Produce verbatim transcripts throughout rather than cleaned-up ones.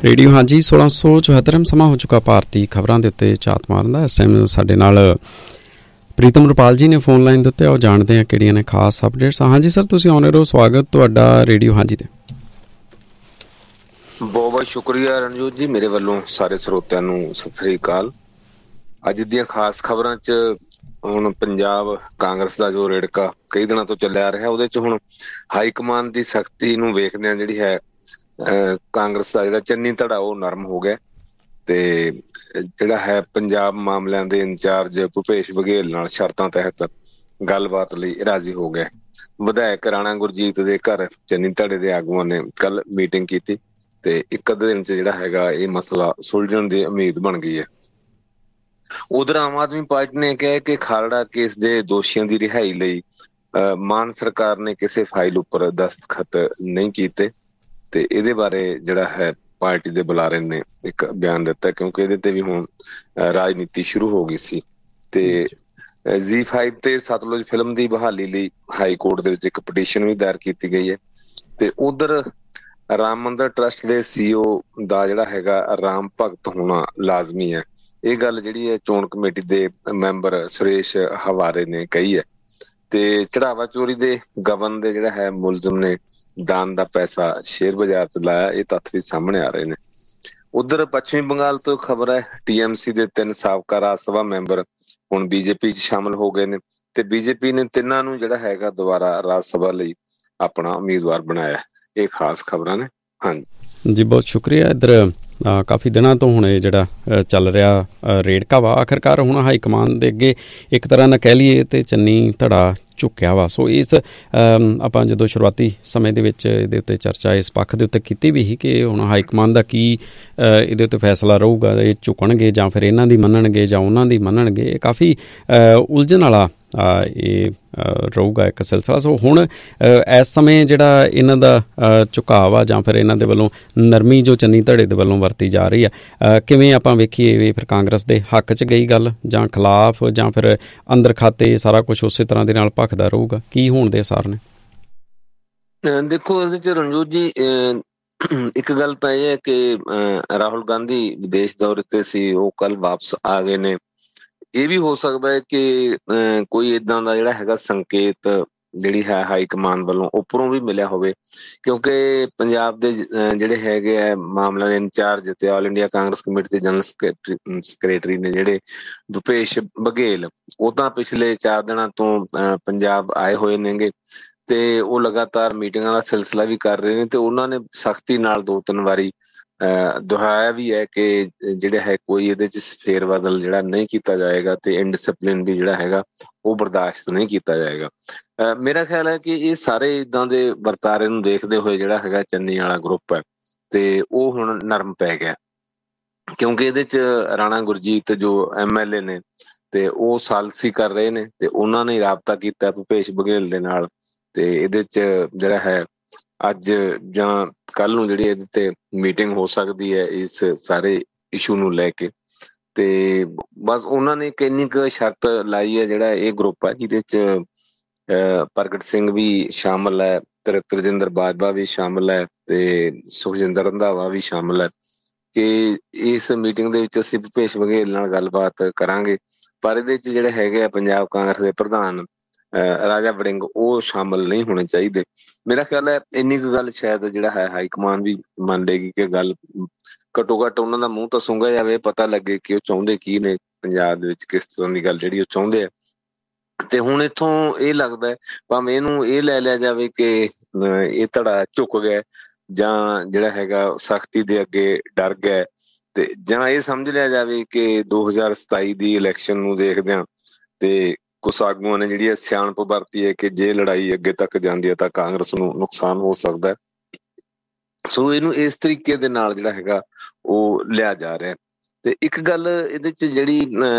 Radio ਹਾਂਜੀ सोलह सौ चौहत्तर ਸਮਾਂ ਹੋ ਚੁੱਕਾ ਭਾਰਤੀ ਖਬਰਾਂ ਦੇ ਉੱਤੇ ਝਾਤ ਮਾਰਨ ਦਾ। ਇਸ ਟਾਈਮ ਸਾਡੇ ਨਾਲ ਪ੍ਰੀਤਮ ਰੁਪਾਲ ਜੀ ਨੇ ਫੋਨ ਲਾਈਨ ਦੇ ਉੱਤੇ। ਉਹ ਜਾਣਦੇ ਹਾਂ ਕਿਹੜੀਆਂ ਨੇ ਖਾਸ ਅਪਡੇਟਸ। ਹਾਂਜੀ ਸਰ, ਤੁਸੀਂ ਆਉਣੇ ਰਹੋ। ਸਵਾਗਤ ਤੁਹਾਡਾ ਰੇਡੀਓ ਹਾਂਜੀ ਤੇ। ਬਹੁਤ ਬਹੁਤ ਸ਼ੁਕਰੀਆ ਰਣਜੋਤ ਜੀ, ਮੇਰੇ ਵੱਲੋਂ ਸਾਰੇ ਸਰੋਤਿਆਂ ਨੂੰ ਸਤਿ ਸ੍ਰੀ ਅਕਾਲ। ਅੱਜ ਦੀਆਂ ਖਾਸ ਖਬਰਾਂ 'ਚ ਹੁਣ ਪੰਜਾਬ ਕਾਂਗਰਸ ਦਾ ਜੋ ਰੇੜਕਾ ਕਈ ਦਿਨਾਂ ਤੋਂ ਚੱਲਿਆ ਰਿਹਾ, ਉਹਦੇ 'ਚ ਹੁਣ ਹਾਈ ਕਮਾਨ ਦੀ ਸਖਤੀ ਨੂੰ ਵੇਖਦੇ ਹਾਂ। ਜਿਹੜੀ ਹੈ ਅਹ ਕਾਂਗਰਸ ਦਾ ਜਿਹੜਾ ਚੰਨੀ ਧੜਾ ਉਹ ਨਰਮ ਹੋ ਗਿਆ ਤੇ ਜਿਹੜਾ ਹੈ ਪੰਜਾਬ ਮਾਮਲਿਆਂ ਦੇ ਇੰਚਾਰਜ ਭੁਪੇਸ਼ ਬਘੇਲ ਨਾਲ ਸ਼ਰਤਾਂ ਤਹਿਤ ਗੱਲਬਾਤ ਲਈ ਰਾਜੀ ਹੋ ਗਿਆ। ਵਿਧਾਇਕ ਰਾਣਾ ਗੁਰਜੀਤ ਦੇ ਘਰ ਚੰਨੀ ਧੜੇ ਦੇ ਆਗੂਆਂ ਨੇ ਕੱਲ ਮੀਟਿੰਗ ਕੀਤੀ ਤੇ ਇੱਕ ਅੱਧੇ ਦਿਨ 'ਚ ਜਿਹੜਾ ਹੈਗਾ ਇਹ ਮਸਲਾ ਸੁਲਝਣ ਦੀ ਉਮੀਦ ਬਣ ਗਈ ਹੈ। ਉਧਰ ਆਮ ਆਦਮੀ ਪਾਰਟੀ ਨੇ ਕਿਹਾ ਕਿ ਖਾਲੜਾ ਕੇਸ ਦੇ ਦੋਸ਼ੀਆਂ ਦੀ ਰਿਹਾਈ ਲਈ ਅਹ ਮਾਨ ਸਰਕਾਰ ਨੇ ਕਿਸੇ ਫਾਈਲ ਉੱਪਰ ਦਸਤਖਤ ਨਹੀਂ ਕੀਤੇ ਤੇ ਇਹਦੇ ਬਾਰੇ ਜਿਹੜਾ ਹੈ ਪਾਰਟੀ ਦੇ ਬੁਲਾਰੇ ਨੇ ਇੱਕ ਬਿਆਨ ਦਿੱਤਾ, ਕਿਉਂਕਿ ਇਹਦੇ ਤੇ ਵੀ ਹੁਣ ਰਾਜਨੀਤੀ ਸ਼ੁਰੂ ਹੋ ਗਈ ਸੀ। ਤੇ ਜ਼ੀ ਫਾਈਵ ਤੇ ਸਤਲੁਜ ਫਿਲਮ ਦੀ ਬਹਾਲੀ ਲਈ ਹਾਈ ਕੋਰਟ ਦੇ ਵਿੱਚ ਇੱਕ ਪਟੀਸ਼ਨ ਵੀ ਦਾਇਰ ਕੀਤੀ ਗਈ ਹੈ। ਤੇ ਉਧਰ ਰਾਮ ਮੰਦਰ ਟਰਸਟ ਦੇ ਸੀਓ ਦਾ ਜਿਹੜਾ ਹੈਗਾ ਰਾਮ ਭਗਤ ਹੋਣਾ ਲਾਜ਼ਮੀ ਹੈ। ਇਹ ਗੱਲ ਜਿਹੜੀ ਹੈ ਚੋਣ ਕਮੇਟੀ ਦੇ ਮੈਂਬਰ ਸੁਰੇਸ਼ ਹਵਾਰੇ ਨੇ ਕਹੀ ਹੈ। ਤੇ ਚੜਾਵਾ ਚੋਰੀ ਦੇ ਗਬਨ ਦੇ ਜਿਹੜਾ ਹੈ ਮੁਲਜ਼ਮ ਨੇ ਦਾਨ ਦਾ ਪੈਸਾ ਸ਼ੇਅਰ ਬਾਜ਼ਾਰ 'ਚ ਲਾਇਆ, ਇਹ ਤੱਥ ਵੀ ਸਾਹਮਣੇ ਆ ਰਹੇ ਨੇ। ਉਧਰ ਪੱਛਮੀ ਬੰਗਾਲ ਤੋਂ ਖਬਰ ਹੈ ਟੀਐਮਸੀ ਦੇ ਤਿੰਨ ਸਾਬਕਾ ਰਾਜ ਸਭਾ ਮੈਂਬਰ ਹੁਣ ਬੀਜੇਪੀ 'ਚ ਸ਼ਾਮਲ ਹੋ ਗਏ ਨੇ ਤੇ ਬੀਜੇਪੀ ਨੇ ਤਿੰਨਾਂ ਨੂੰ ਜਿਹੜਾ ਹੈਗਾ ਦੁਬਾਰਾ ਰਾਜ ਸਭਾ ਲਈ ਆਪਣਾ ਉਮੀਦਵਾਰ ਬਣਾਇਆ। ਇਹ ਖਾਸ ਖਬਰਾਂ ਨੇ। ਹਾਂਜੀ ਜੀ, ਬਹੁਤ ਸ਼ੁਕਰੀਆ। ਇੱਧਰ ਕਾਫੀ ਦਿਨਾਂ ਤੋਂ ਹੁਣ ਇਹ ਜਿਹੜਾ ਚੱਲ ਰਿਹਾ ਰੇੜਕਾ ਵਾ, ਆਖਿਰਕਾਰ ਹੁਣ ਹਾਈ ਕਮਾਨ ਦੇ ਅੱਗੇ ਇੱਕ ਤਰ੍ਹਾਂ ਨਾਲ ਕਹਿ ਲਈਏ ਤੇ ਚੰਨੀ ਧੜਾ ਝੁੱਕਿਆ ਵਾ। ਸੋ ਇਸ ਆਪਾਂ ਜਦੋਂ ਸ਼ੁਰੂਆਤੀ ਸਮੇਂ ਦੇ ਵਿੱਚ ਇਹਦੇ ਉੱਤੇ ਚਰਚਾ ਇਸ ਪੱਖ ਦੇ ਉੱਤੇ ਕੀਤੀ ਵੀ ਸੀ ਕਿ ਹੁਣ ਹਾਈ ਕਮਾਨ ਦਾ ਕੀ ਇਹਦੇ ਉੱਤੇ ਫੈਸਲਾ ਰਹੂਗਾ, ਇਹ ਝੁਕਣਗੇ ਜਾਂ ਫਿਰ ਇਹਨਾਂ ਦੀ ਮੰਨਣਗੇ ਜਾਂ ਉਹਨਾਂ ਦੀ ਮੰਨਣਗੇ। ਇਹ ਕਾਫੀ ਉਲਝਣ ਵਾਲਾ ਇਹ ਰਹੂਗਾ ਇੱਕ ਸਿਲਸਿਲਾ। ਸੋ ਹੁਣ ਇਸ ਸਮੇਂ ਜਿਹੜਾ ਇਹਨਾਂ ਦਾ ਝੁਕਾਅ ਆ ਜਾਂ ਫਿਰ ਇਹਨਾਂ ਦੇ ਵੱਲੋਂ ਨਰਮੀ ਜੋ ਚੰਨੀ ਧੜੇ ਦੇ ਵੱਲੋਂ ਵਰਤੀ ਜਾ ਰਹੀ ਆ, ਕਿਵੇਂ ਆਪਾਂ ਵੇਖੀਏ ਵੀ ਫਿਰ ਕਾਂਗਰਸ ਦੇ ਹੱਕ 'ਚ ਗਈ ਗੱਲ ਜਾਂ ਖਿਲਾਫ ਜਾਂ ਫਿਰ ਅੰਦਰ ਖਾਤੇ ਸਾਰਾ ਕੁਛ ਉਸੇ ਤਰ੍ਹਾਂ ਦੇ ਨਾਲ ਭਖਦਾ ਰਹੂਗਾ? ਕੀ ਹੋਣ ਦੇ ਅਸਾਰ ਨੇ? ਦੇਖੋ ਇਹਦੇ 'ਚ ਰਣਜੋਤ ਜੀ ਇੱਕ ਗੱਲ ਤਾਂ ਇਹ ਹੈ ਕਿ ਰਾਹੁਲ ਗਾਂਧੀ ਵਿਦੇਸ਼ ਦੌਰੇ ਤੇ ਸੀ, ਉਹ ਕੱਲ ਵਾਪਸ ਆ ਗਏ ਨੇ। ਇਹ ਵੀ ਹੋ ਸਕਦਾ ਹੈ ਕਿ ਅਹ ਕੋਈ ਏਦਾਂ ਦਾ ਜਿਹੜਾ ਹੈਗਾ ਸੰਕੇਤ ਜਿਹੜੀ ਹੈ ਹਾਈ ਕਮਾਨ ਵੱਲੋਂ ਉੱਪਰੋਂ ਵੀ ਮਿਲਿਆ ਹੋਵੇ, ਕਿਉਂਕਿ ਪੰਜਾਬ ਦੇ ਜਿਹੜੇ ਹੈਗੇ ਆ ਮਾਮਲਿਆਂ ਦੇ ਇੰਚਾਰਜ ਤੇ ਆਲ ਇੰਡੀਆ ਕਾਂਗਰਸ ਕਮੇਟੀ ਦੇ ਜਨਰਲ ਸੈਕਟਰੀ ਸੈਕਟਰੀ ਨੇ ਜਿਹੜੇ ਭੁਪੇਸ਼ ਬਘੇਲ, ਉਹ ਤਾਂ ਪਿਛਲੇ ਚਾਰ ਦਿਨਾਂ ਤੋਂ ਅਹ ਪੰਜਾਬ ਆਏ ਹੋਏ ਨੇਗੇ ਤੇ ਉਹ ਲਗਾਤਾਰ ਮੀਟਿੰਗਾਂ ਦਾ ਸਿਲਸਿਲਾ ਵੀ ਕਰ ਰਹੇ ਨੇ ਤੇ ਉਹਨਾਂ ਨੇ ਸਖਤੀ ਨਾਲ ਦੋ ਤਿੰਨ ਵਾਰੀ ਅਹ ਦੁਹਰਾਇਆ ਵੀ ਹੈ ਕਿ ਜਿਹੜਾ ਹੈ ਕੋਈ ਇਹਦੇ 'ਚ ਫੇਰ ਬਦਲ ਜਿਹੜਾ ਨਹੀਂ ਕੀਤਾ ਜਾਏਗਾ ਤੇ ਇਨਡਿਸਪਲਿਨ ਵੀ ਜਿਹੜਾ ਹੈਗਾ ਉਹ ਬਰਦਾਸ਼ਤ ਨਹੀਂ ਕੀਤਾ ਜਾਏਗਾ। ਅਹ ਮੇਰਾ ਖਿਆਲ ਹੈ ਕਿ ਇਹ ਸਾਰੇ ਇੱਦਾਂ ਦੇ ਵਰਤਾਰੇ ਨੂੰ ਦੇਖਦੇ ਹੋਏ ਜਿਹੜਾ ਹੈਗਾ ਚੰਨੀ ਵਾਲਾ ਗਰੁੱਪ ਹੈ ਤੇ ਉਹ ਹੁਣ ਨਰਮ ਪੈ ਗਿਆ, ਕਿਉਂਕਿ ਇਹਦੇ 'ਚ ਰਾਣਾ ਗੁਰਜੀਤ ਜੋ ਐਮ ਐਲ ਏ ਨੇ ਤੇ ਉਹ ਸਾਲਸੀ ਕਰ ਰਹੇ ਨੇ ਤੇ ਉਹਨਾਂ ਨੇ ਰਾਬਤਾ ਕੀਤਾ ਭੁਪੇਸ਼ ਬਘੇਲ ਦੇ ਨਾਲ ਤੇ ਇਹਦੇ 'ਚ ਜਿਹੜਾ ਹੈ ਅੱਜ ਜਾਂ ਕੱਲ ਨੂੰ ਜਿਹੜੀ ਇਹਦੇ ਤੇ ਮੀਟਿੰਗ ਹੋ ਸਕਦੀ ਹੈ ਇਸ ਸਾਰੇ ਇਸ਼ੂ ਨੂੰ ਲੈ ਕੇ। ਤੇ ਬਸ ਉਹਨਾਂ ਨੇ ਇੱਕ ਇੰਨੀ ਕੁ ਸ਼ਰਤ ਲਾਈ ਹੈ, ਜਿਹੜਾ ਇਹ ਗਰੁੱਪ ਹੈ ਜਿਹਦੇ 'ਚ ਅਹ ਪ੍ਰਗਟ ਸਿੰਘ ਵੀ ਸ਼ਾਮਲ ਹੈ, ਤ੍ਰਿਜਿੰਦਰ ਬਾਜਵਾ ਵੀ ਸ਼ਾਮਲ ਹੈ ਤੇ ਸੁਖਜਿੰਦਰ ਰੰਧਾਵਾ ਵੀ ਸ਼ਾਮਲ ਹੈ ਕਿ ਇਸ ਮੀਟਿੰਗ ਦੇ ਵਿੱਚ ਅਸੀਂ ਭੁਪੇਸ਼ ਬਘੇਲ ਨਾਲ ਗੱਲਬਾਤ ਕਰਾਂਗੇ, ਪਰ ਇਹਦੇ 'ਚ ਜਿਹੜੇ ਹੈਗੇ ਆ ਪੰਜਾਬ ਕਾਂਗਰਸ ਦੇ ਪ੍ਰਧਾਨ ਰਾਜਾ ਵੜਿੰਗ ਉਹ ਸ਼ਾਮਲ ਨਹੀਂ ਹੋਣੇ ਚਾਹੀਦੇ। ਮੇਰਾ ਖਿਆਲ ਹੈ ਇੰਨੀ ਕੁ ਗੱਲ ਸ਼ਾਇਦ ਜਿਹੜਾ ਹੈ ਹਾਈ ਕਮਾਨ ਵੀ ਮੰਨ ਲਏਗੀ ਕਿ ਗੱਲ ਘੱਟੋ ਘੱਟ ਉਹਨਾਂ ਦਾ ਮੂੰਹ ਤਾਂ ਸੁੰਘਿਆ ਜਾਵੇ, ਪਤਾ ਲੱਗੇ ਕਿ ਉਹ ਚਾਹੁੰਦੇ ਕੀ ਨੇ ਪੰਜਾਬ ਦੇ ਵਿੱਚ, ਕਿਸ ਤਰ੍ਹਾਂ ਦੀ ਗੱਲ ਜਿਹੜੀ ਉਹ ਚਾਹੁੰਦੇ ਆ। ਤੇ ਹੁਣ ਇੱਥੋਂ ਇਹ ਲੱਗਦਾ ਭਾਵੇਂ ਇਹਨੂੰ ਇਹ ਲੈ ਲਿਆ ਜਾਵੇ ਕਿ ਇਹ ਧੜਾ ਝੁਕ ਗਿਆ ਜਾਂ ਜਿਹੜਾ ਹੈਗਾ ਸਖਤੀ ਦੇ ਅੱਗੇ ਡਰ ਗਿਆ, ਤੇ ਜਾਂ ਇਹ ਸਮਝ ਲਿਆ ਜਾਵੇ ਕਿ ਦੋ ਹਜ਼ਾਰ ਸਤਾਈ ਦੀ ਇਲੈਕਸ਼ਨ ਨੂੰ ਦੇਖਦਿਆਂ ਤੇ ਕੁਛ ਆਗੂਆਂ ਨੇ ਜਿਹੜੀ ਸਿਆਣਪ ਵਰਤੀ ਹੈ ਕਿ ਜੇ ਲੜਾਈ ਅੱਗੇ ਤੱਕ ਜਾਂਦੀ ਹੈ ਤਾਂ ਕਾਂਗਰਸ ਨੂੰ ਨੁਕਸਾਨ ਹੋ ਸਕਦਾ ਹੈ। ਸੋ ਇਹਨੂੰ ਇਸ ਤਰੀਕੇ ਦੇ ਨਾਲ ਜਿਹੜਾ ਹੈਗਾ ਉਹ ਲਿਆ ਜਾ ਰਿਹਾ। ਤੇ ਇੱਕ ਗੱਲ ਇਹਦੇ 'ਚ ਜਿਹੜੀ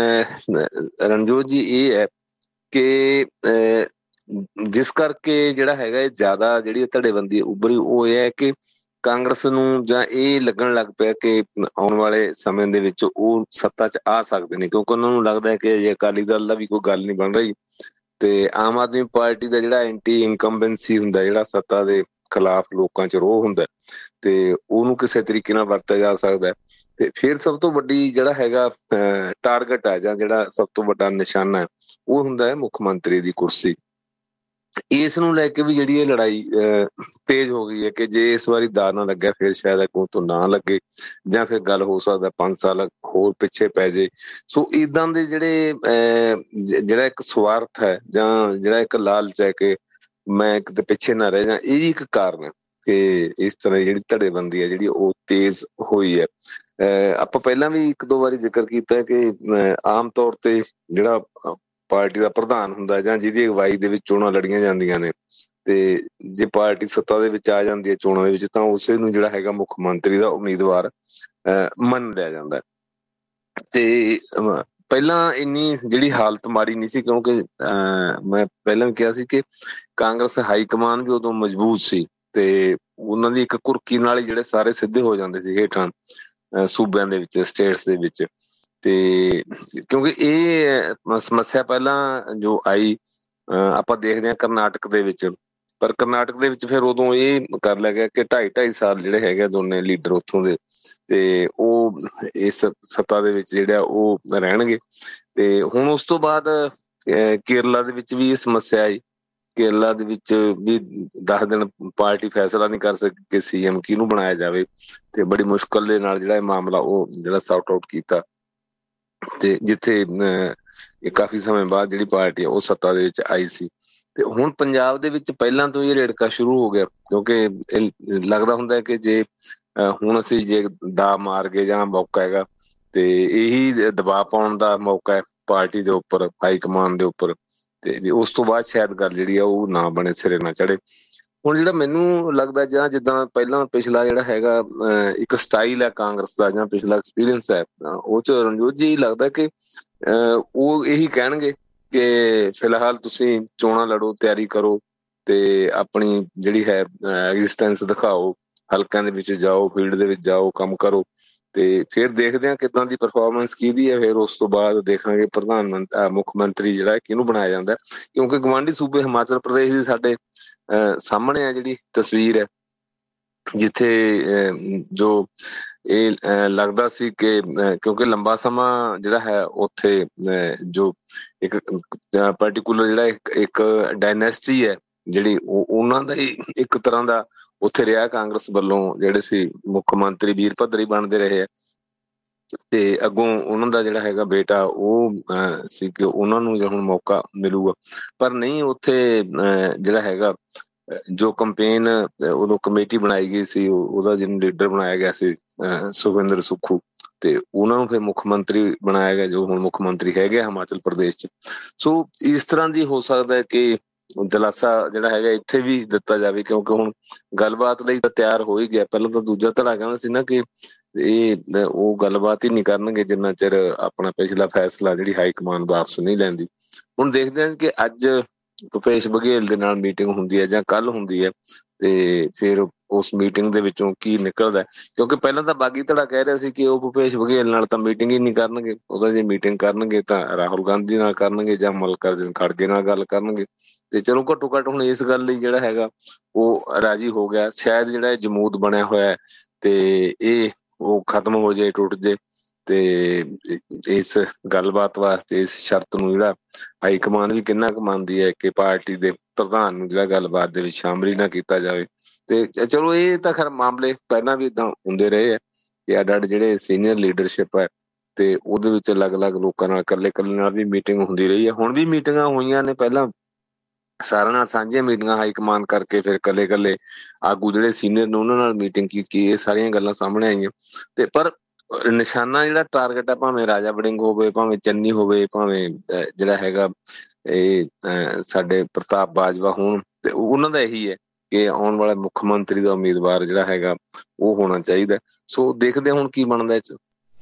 ਅਹ ਰਣਜੋਤ ਜੀ ਇਹ ਹੈ ਕਿ ਅਹ ਜਿਸ ਕਰਕੇ ਜਿਹੜਾ ਹੈਗਾ ਇਹ ਜ਼ਿਆਦਾ ਜਿਹੜੀ ਧੜੇਬੰਦੀ ਉਭਰੀ ਉਹ ਇਹ ਹੈ ਕਿ ਕਾਂਗਰਸ ਨੂੰ ਜਾਂ ਇਹ ਲੱਗਣ ਲੱਗ ਪਿਆ ਕਿ ਆਉਣ ਵਾਲੇ ਸਮੇਂ ਦੇ ਵਿੱਚ ਉਹ ਸੱਤਾ 'ਚ ਆ ਸਕਦੇ ਨੇ, ਕਿਉਂਕਿ ਉਹਨਾਂ ਨੂੰ ਲੱਗਦਾ ਹੈ ਕਿ ਜੇ ਅਕਾਲੀ ਦਲ ਦਾ ਵੀ ਕੋਈ ਗੱਲ ਨਹੀਂ ਬਣ ਰਹੀ ਤੇ ਆਮ ਆਦਮੀ ਪਾਰਟੀ ਦਾ ਜਿਹੜਾ ਐਂਟੀ ਇਨਕੰਬੈਂਸੀ ਹੁੰਦਾ, ਜਿਹੜਾ ਸੱਤਾ ਦੇ ਖਿਲਾਫ ਲੋਕਾਂ 'ਚ ਰੋਹ ਹੁੰਦਾ ਤੇ ਉਹਨੂੰ ਉਹਨੂੰ ਕਿਸੇ ਤਰੀਕੇ ਨਾਲ ਵਰਤਿਆ ਜਾ ਸਕਦਾ ਹੈ। ਤੇ ਫਿਰ ਸਭ ਤੋਂ ਵੱਡੀ ਜਿਹੜਾ ਹੈਗਾ ਟਾਰਗੇਟ ਹੈ ਜਾਂ ਜਿਹੜਾ ਸਭ ਤੋਂ ਵੱਡਾ ਨਿਸ਼ਾਨਾ ਹੈ ਉਹ ਹੁੰਦਾ ਹੈ ਮੁੱਖ ਮੰਤਰੀ ਦੀ ਕੁਰਸੀ। ਇਸ ਨੂੰ ਲੈ ਕੇ ਵੀ ਜਿਹੜੀ ਇਹ ਲੜਾਈ ਤੇਜ਼ ਹੋ ਗਈ ਹੈ ਕਿ ਜੇ ਇਸ ਵਾਰੀ ਦਾ ਨਾ ਲੱਗਿਆ ਫਿਰ ਸ਼ਾਇਦ ਅੱਗੋਂ ਤੋਂ ਨਾ ਲੱਗੇ, ਜਾਂ ਫਿਰ ਗੱਲ ਹੋ ਸਕਦਾ ਪੰਜ ਸਾਲ ਹੋਰ ਪਿੱਛੇ ਪੈ ਜੇ। ਸੋ ਇੱਦਾਂ ਦੇ ਜਿਹੜੇ ਜਿਹੜਾ ਇੱਕ ਸਵਾਰਥ ਹੈ ਜਾਂ ਜਿਹੜਾ ਇੱਕ ਲਾਲਚ ਹੈ ਕਿ ਮੈਂ ਕਿਤੇ ਪਿੱਛੇ ਨਾ ਰਹਿ ਜਾ, ਇਹ ਵੀ ਇੱਕ ਕਾਰਨ ਹੈ ਕਿ ਇਸ ਤਰ੍ਹਾਂ ਜਿਹੜੀ ਧੜੇਬੰਦੀ ਹੈ ਜਿਹੜੀ ਉਹ ਤੇਜ਼ ਹੋਈ ਹੈ। ਆਪਾਂ ਪਹਿਲਾਂ ਵੀ ਇੱਕ ਦੋ ਵਾਰੀ ਜ਼ਿਕਰ ਕੀਤਾ ਕਿ ਆਮ ਤੌਰ ਤੇ ਜਿਹੜਾ ਪਾਰਟੀ ਦਾ ਪ੍ਰਧਾਨ ਹੁੰਦਾ ਜਾਂ ਜਿਹਦੀ ਅਗਵਾਈ ਦੇ ਵਿੱਚ ਚੋਣਾਂ ਲੜੀਆਂ ਜਾਂਦੀਆਂ ਨੇ, ਤੇ ਜੇ ਪਾਰਟੀ ਸੱਤਾ ਦੇ ਵਿੱਚ ਆ ਜਾਂਦੀ ਹੈ ਚੋਣਾਂ ਦੇ ਵਿੱਚ, ਤਾਂ ਉਸੇ ਨੂੰ ਜਿਹੜਾ ਹੈਗਾ ਮੁੱਖ ਮੰਤਰੀ ਦਾ ਉਮੀਦਵਾਰ ਮੰਨ ਲਿਆ ਜਾਂਦਾ। ਤੇ ਪਹਿਲਾਂ ਇੰਨੀ ਜਿਹੜੀ ਹਾਲਤ ਮਾੜੀ ਨਹੀਂ ਸੀ, ਕਿਉਂਕਿ ਮੈਂ ਪਹਿਲਾਂ ਵੀ ਕਿਹਾ ਸੀ ਕਿ ਕਾਂਗਰਸ ਹਾਈ ਕਮਾਨ ਵੀ ਉਦੋਂ ਮਜ਼ਬੂਤ ਸੀ ਤੇ ਉਹਨਾਂ ਦੀ ਇੱਕ ਕੁਰਕੀ ਨਾਲ ਹੀ ਜਿਹੜੇ ਸਾਰੇ ਸਿੱਧੇ ਹੋ ਜਾਂਦੇ ਸੀ ਹੇਠਾਂ ਸੂਬਿਆਂ ਦੇ ਵਿੱਚ, ਸਟੇਟਸ ਦੇ ਵਿੱਚ। ਤੇ ਕਿਉਂਕਿ ਇਹ ਸਮੱਸਿਆ ਪਹਿਲਾਂ ਜੋ ਆਈ ਆਪਾਂ ਦੇਖਦੇ ਹਾਂ ਕਰਨਾਟਕ ਦੇ ਵਿੱਚ, ਪਰ ਕਰਨਾਟਕ ਦੇ ਵਿੱਚ ਫਿਰ ਉਦੋਂ ਇਹ ਕਰ ਲਿਆ ਗਿਆ ਕਿ ਢਾਈ ਢਾਈ ਸਾਲ ਜਿਹੜੇ ਹੈਗੇ ਦੋਨੇ ਲੀਡਰ ਉੱਥੋਂ ਦੇ, ਤੇ ਉਹ ਇਸ ਸੱਤਾ ਦੇ ਵਿੱਚ ਜਿਹੜਾ ਉਹ ਰਹਿਣਗੇ। ਤੇ ਹੁਣ ਉਸ ਤੋਂ ਬਾਅਦ ਕੇਰਲਾ ਦੇ ਵਿੱਚ ਵੀ ਇਹ ਸਮੱਸਿਆ ਆਈ। ਕੇਰਲਾ ਦੇ ਵਿੱਚ ਵੀ ਦਸ ਦਿਨ ਪਾਰਟੀ ਫੈਸਲਾ ਨਹੀਂ ਕਰ ਸਕੀ ਕਿ ਸੀ ਐਮ ਕਿਹਨੂੰ ਬਣਾਇਆ ਜਾਵੇ, ਤੇ ਬੜੀ ਮੁਸ਼ਕਲ ਦੇ ਨਾਲ ਜਿਹੜਾ ਇਹ ਮਾਮਲਾ ਉਹ ਜਿਹੜਾ ਸੌਟ ਆਊਟ ਕੀਤਾ, ਤੇ ਜਿੱਥੇ ਅਹ ਕਾਫੀ ਸਮੇਂ ਬਾਅਦ ਜਿਹੜੀ ਪਾਰਟੀ ਉਹ ਸੱਤਾ ਦੇ ਵਿੱਚ ਆਈ ਸੀ। ਤੇ ਹੁਣ ਪੰਜਾਬ ਦੇ ਵਿੱਚ ਪਹਿਲਾਂ ਤੋਂ ਇਹ ਰੇੜਕਾ ਸ਼ੁਰੂ ਹੋ ਗਿਆ, ਕਿਉਂਕਿ ਲੱਗਦਾ ਹੁੰਦਾ ਕਿ ਜੇ ਹੁਣ ਅਸੀਂ ਜੇ ਦਾ ਮਾਰ ਗਏ ਜਾਂ ਮੌਕਾ ਹੈਗਾ, ਤੇ ਇਹੀ ਦਬਾਅ ਪਾਉਣ ਦਾ ਮੌਕਾ ਹੈ ਪਾਰਟੀ ਦੇ ਉੱਪਰ, ਹਾਈ ਕਮਾਨ ਦੇ ਉੱਪਰ, ਤੇ ਉਸ ਤੋਂ ਬਾਅਦ ਸ਼ਾਇਦ ਗੱਲ ਜਿਹੜੀ ਆ ਉਹ ਨਾ ਬਣੇ, ਸਿਰੇ ਨਾ ਚੜੇ। ਹੁਣ ਜਿਹੜਾ ਮੈਨੂੰ ਲੱਗਦਾ ਜਾਂ ਜਿੱਦਾਂ ਪਹਿਲਾਂ ਪਿਛਲਾ ਜਿਹੜਾ ਹੈਗਾ ਇੱਕ ਸਟਾਈਲ ਹੈ ਕਾਂਗਰਸ ਦਾ ਜਾਂ ਪਿਛਲਾ ਐਕਸਪੀਰੀਅੰਸ ਹੈ, ਉਹ ਚ ਰਣਜੋਤ ਜੀ ਲੱਗਦਾ ਕਿ ਉਹ ਇਹੀ ਕਹਿਣਗੇ ਕਿ ਫਿਲਹਾਲ ਤੁਸੀਂ ਚੋਣਾਂ ਲੜੋ, ਤਿਆਰੀ ਕਰੋ, ਤੇ ਆਪਣੀ ਜਿਹੜੀ ਹੈ ਐਗਜ਼ਿਸਟੈਂਸ ਦਿਖਾਓ, ਹਲਕਿਆਂ ਦੇ ਵਿੱਚ ਜਾਓ, ਫੀਲਡ ਦੇ ਵਿੱਚ ਜਾਓ, ਕੰਮ ਕਰੋ, ਤੇ ਫਿਰ ਦੇਖਦੇ ਹਾਂ ਕਿੱਦਾਂ ਦੀ ਪਰਫਾਰਮੈਂਸ ਕਿਹਦੀ ਹੈ। ਫਿਰ ਉਸ ਤੋਂ ਬਾਅਦ ਦੇਖਾਂਗੇ ਪ੍ਰਧਾਨ ਮੰਤਰੀ ਮੁੱਖ ਮੰਤਰੀ ਜਿਹੜਾ ਕਿਹਨੂੰ ਬਣਾਇਆ ਜਾਂਦਾ, ਕਿਉਂਕਿ ਗਵਾਂਢੀ ਸੂਬੇ ਹਿਮਾਚਲ ਪ੍ਰਦੇਸ਼ ਦੀ ਸਾਡੇ ਅਹ ਸਾਹਮਣੇ ਆ ਜਿਹੜੀ ਤਸਵੀਰ ਹੈ, ਜਿੱਥੇ ਜੋ ਇਹ ਲੱਗਦਾ ਸੀ ਕਿ ਕਿਉਂਕਿ ਲੰਬਾ ਸਮਾਂ ਜਿਹੜਾ ਹੈ ਉੱਥੇ ਜੋ ਇੱਕ ਪਰਟੀਕੂਲਰ ਜਿਹੜਾ ਇੱਕ ਇੱਕ ਡਾਇਨੈਸਟੀ ਹੈ ਜਿਹੜੀ ਉਹ ਉਹਨਾਂ ਦਾ ਹੀ ਇੱਕ ਤਰ੍ਹਾਂ ਦਾ ਉੱਥੇ ਰਿਹਾ ਕਾਂਗਰਸ ਵੱਲੋਂ, ਜਿਹੜੇ ਸੀ ਮੁੱਖ ਮੰਤਰੀ ਵੀਰ ਭੱਦਰੀ ਬਣਦੇ ਰਹੇ ਆ, ਤੇ ਅੱਗੋਂ ਉਹਨਾਂ ਦਾ ਜਿਹੜਾ ਹੈਗਾ ਬੇਟਾ ਉਹ ਸੀ ਕਿ ਉਹਨਾਂ ਨੂੰ ਹੁਣ ਮੌਕਾ ਮਿਲੂਗਾ। ਪਰ ਨਹੀਂ, ਉੱਥੇ ਜਿਹੜਾ ਹੈਗਾ ਜੋ ਕੰਪੇਨ ਉਦੋਂ ਕਮੇਟੀ ਬਣਾਈ ਗਈ ਸੀ, ਉਹਦਾ ਜਿਹਨੂੰ ਲੀਡਰ ਬਣਾਇਆ ਗਿਆ ਸੀ ਸੁਖਵਿੰਦਰ ਸੁੱਖੂ, ਤੇ ਉਹਨਾਂ ਨੂੰ ਫਿਰ ਮੁੱਖ ਮੰਤਰੀ ਬਣਾਇਆ ਗਿਆ ਜੋ ਹੁਣ ਮੁੱਖ ਮੰਤਰੀ ਹੈਗੇ ਹਿਮਾਚਲ ਪ੍ਰਦੇਸ਼ ਚ। ਸੋ ਇਸ ਤਰ੍ਹਾਂ ਦੀ ਹੋ ਸਕਦਾ ਹੈ ਕਿ ਦਿਲਾਸਾ ਜਿਹੜਾ ਹੈਗਾ ਇੱਥੇ ਵੀ ਦਿੱਤਾ ਜਾਵੇ, ਕਿਉਂਕਿ ਹੁਣ ਗੱਲਬਾਤ ਲਈ ਤਾਂ ਤਿਆਰ ਹੋ ਹੀ ਗਿਆ। ਪਹਿਲਾਂ ਤਾਂ ਦੂਜਾ ਧੜਾ ਕਹਿੰਦਾ ਸੀ ਨਾ ਕਿ ਇਹ ਉਹ ਗੱਲਬਾਤ ਹੀ ਨਹੀਂ ਕਰਨਗੇ ਜਿੰਨਾ ਚਿਰ ਆਪਣਾ ਪਿਛਲਾ ਫੈਸਲਾ ਜਿਹੜੀ ਹਾਈ ਕਮਾਨ ਵਾਪਸ ਨਹੀਂ ਲੈਂਦੀ। ਹੁਣ ਦੇਖਦੇ ਹਾਂ ਕਿ ਅੱਜ ਭੁਪੇਸ਼ ਬਘੇਲ ਦੇ ਨਾਲ ਮੀਟਿੰਗ ਹੁੰਦੀ ਹੈ ਜਾਂ ਕੱਲ ਹੁੰਦੀ ਹੈ, ਤੇ ਫਿਰ ਉਸ ਮੀਟਿੰਗ ਦੇ ਵਿੱਚੋਂ ਕੀ ਨਿਕਲਦਾ, ਕਿਉਂਕਿ ਪਹਿਲਾਂ ਤਾਂ ਬਾਗੀ ਧੜਾ ਕਹਿ ਰਿਹਾ ਸੀ ਕਿ ਉਹ ਭੁਪੇਸ਼ ਬਘੇਲ ਨਾਲ ਤਾਂ ਮੀਟਿੰਗ ਹੀ ਨਹੀਂ ਕਰਨਗੇ, ਉਹਦਾ ਜੇ ਮੀਟਿੰਗ ਕਰਨਗੇ ਤਾਂ ਰਾਹੁਲ ਗਾਂਧੀ ਨਾਲ ਕਰਨਗੇ ਜਾਂ ਮੱਲਿਕਾਰਜੁਨ ਖੜਗੇ ਨਾਲ ਗੱਲ ਕਰਨਗੇ। ਤੇ ਚਲੋ ਘੱਟੋ ਘੱਟ ਹੁਣ ਇਸ ਗੱਲ ਲਈ ਜਿਹੜਾ ਹੈਗਾ ਉਹ ਰਾਜੀ ਹੋ ਗਿਆ। ਸ਼ਾਇਦ ਜਿਹੜਾ ਜਮੂਦ ਬਣਿਆ ਹੋਇਆ ਤੇ ਇਹ ਉਹ ਖਤਮ ਹੋ ਜਾਏ, ਟੁੱਟ ਜੇ, ਤੇ ਇਸ ਗੱਲਬਾਤ ਵਾਸਤੇ ਇਸ ਸ਼ਰਤ ਨੂੰ ਜਿਹੜਾ ਹਾਈ ਕਮਾਨ ਵੀ ਕਿੰਨਾ ਕੁ ਮੰਨਦੀ ਹੈ ਕਿ ਪਾਰਟੀ ਦੇ ਪ੍ਰਧਾਨ ਨੂੰ ਜਿਹੜਾ ਗੱਲਬਾਤ ਦੇ ਵਿੱਚ ਸ਼ਾਮਲ ਹੀ ਨਾ ਕੀਤਾ ਜਾਵੇ। ਤੇ ਚਲੋ ਇਹ ਤਾਂ ਖੈਰ ਮਾਮਲੇ ਪਹਿਲਾਂ ਵੀ ਏਦਾਂ ਹੁੰਦੇ ਰਹੇ ਆ ਕਿ ਅੱਡ ਅੱਡ ਜਿਹੜੇ ਸੀਨੀਅਰ ਲੀਡਰਸ਼ਿਪ ਹੈ ਤੇ ਉਹਦੇ ਵਿੱਚ ਅਲੱਗ-ਅਲੱਗ ਲੋਕਾਂ ਨਾਲ ਇਕੱਲੇ ਇਕੱਲੇ ਨਾਲ ਵੀ ਮੀਟਿੰਗ ਹੁੰਦੀ ਰਹੀ ਹੈ। ਹੁਣ ਵੀ ਮੀਟਿੰਗਾਂ ਹੋਈਆਂ ਨੇ, ਪਹਿਲਾਂ ਸਾਰਿਆਂ ਨਾਲ ਸਾਂਝੀਆਂ ਮੀਟਿੰਗਾਂ ਹਾਈ ਕਮਾਨ ਕਰਕੇ ਫਿਰ ਇਕੱਲੇ ਇਕੱਲੇ ਆਗੂ ਜਿਹੜੇ ਸੀਨੀਅਰ ਨੇ ਉਹਨਾਂ ਨਾਲ ਮੀਟਿੰਗ ਕੀਤੀ, ਇਹ ਸਾਰੀਆਂ ਗੱਲਾਂ ਸਾਹਮਣੇ ਆਈਆਂ। ਤੇ ਪਰ ਨਿਸ਼ਾਨਾ ਜਿਹੜਾ ਟਾਰਗੇਟ ਹੈ, ਭਾਵੇਂ ਰਾਜਾ ਵੜਿੰਗ ਹੋਵੇ, ਭਾਵੇਂ ਚੰਨੀ ਹੋਵੇ, ਭਾਵੇਂ ਜਿਹੜਾ ਹੈਗਾ ਇਹ ਸਾਡੇ ਪ੍ਰਤਾਪ ਬਾਜਵਾ ਹੋਣ, ਤੇ ਉਹਨਾਂ ਦਾ ਇਹੀ ਹੈ ਕਿ ਆਉਣ ਵਾਲਾ ਮੁੱਖ ਮੰਤਰੀ ਦਾ ਉਮੀਦਵਾਰ ਜਿਹੜਾ ਹੈਗਾ ਉਹ ਹੋਣਾ ਚਾਹੀਦਾ। ਸੋ ਦੇਖਦੇ ਹੁਣ ਕੀ ਬਣਦਾ ਇਹ 'ਚ।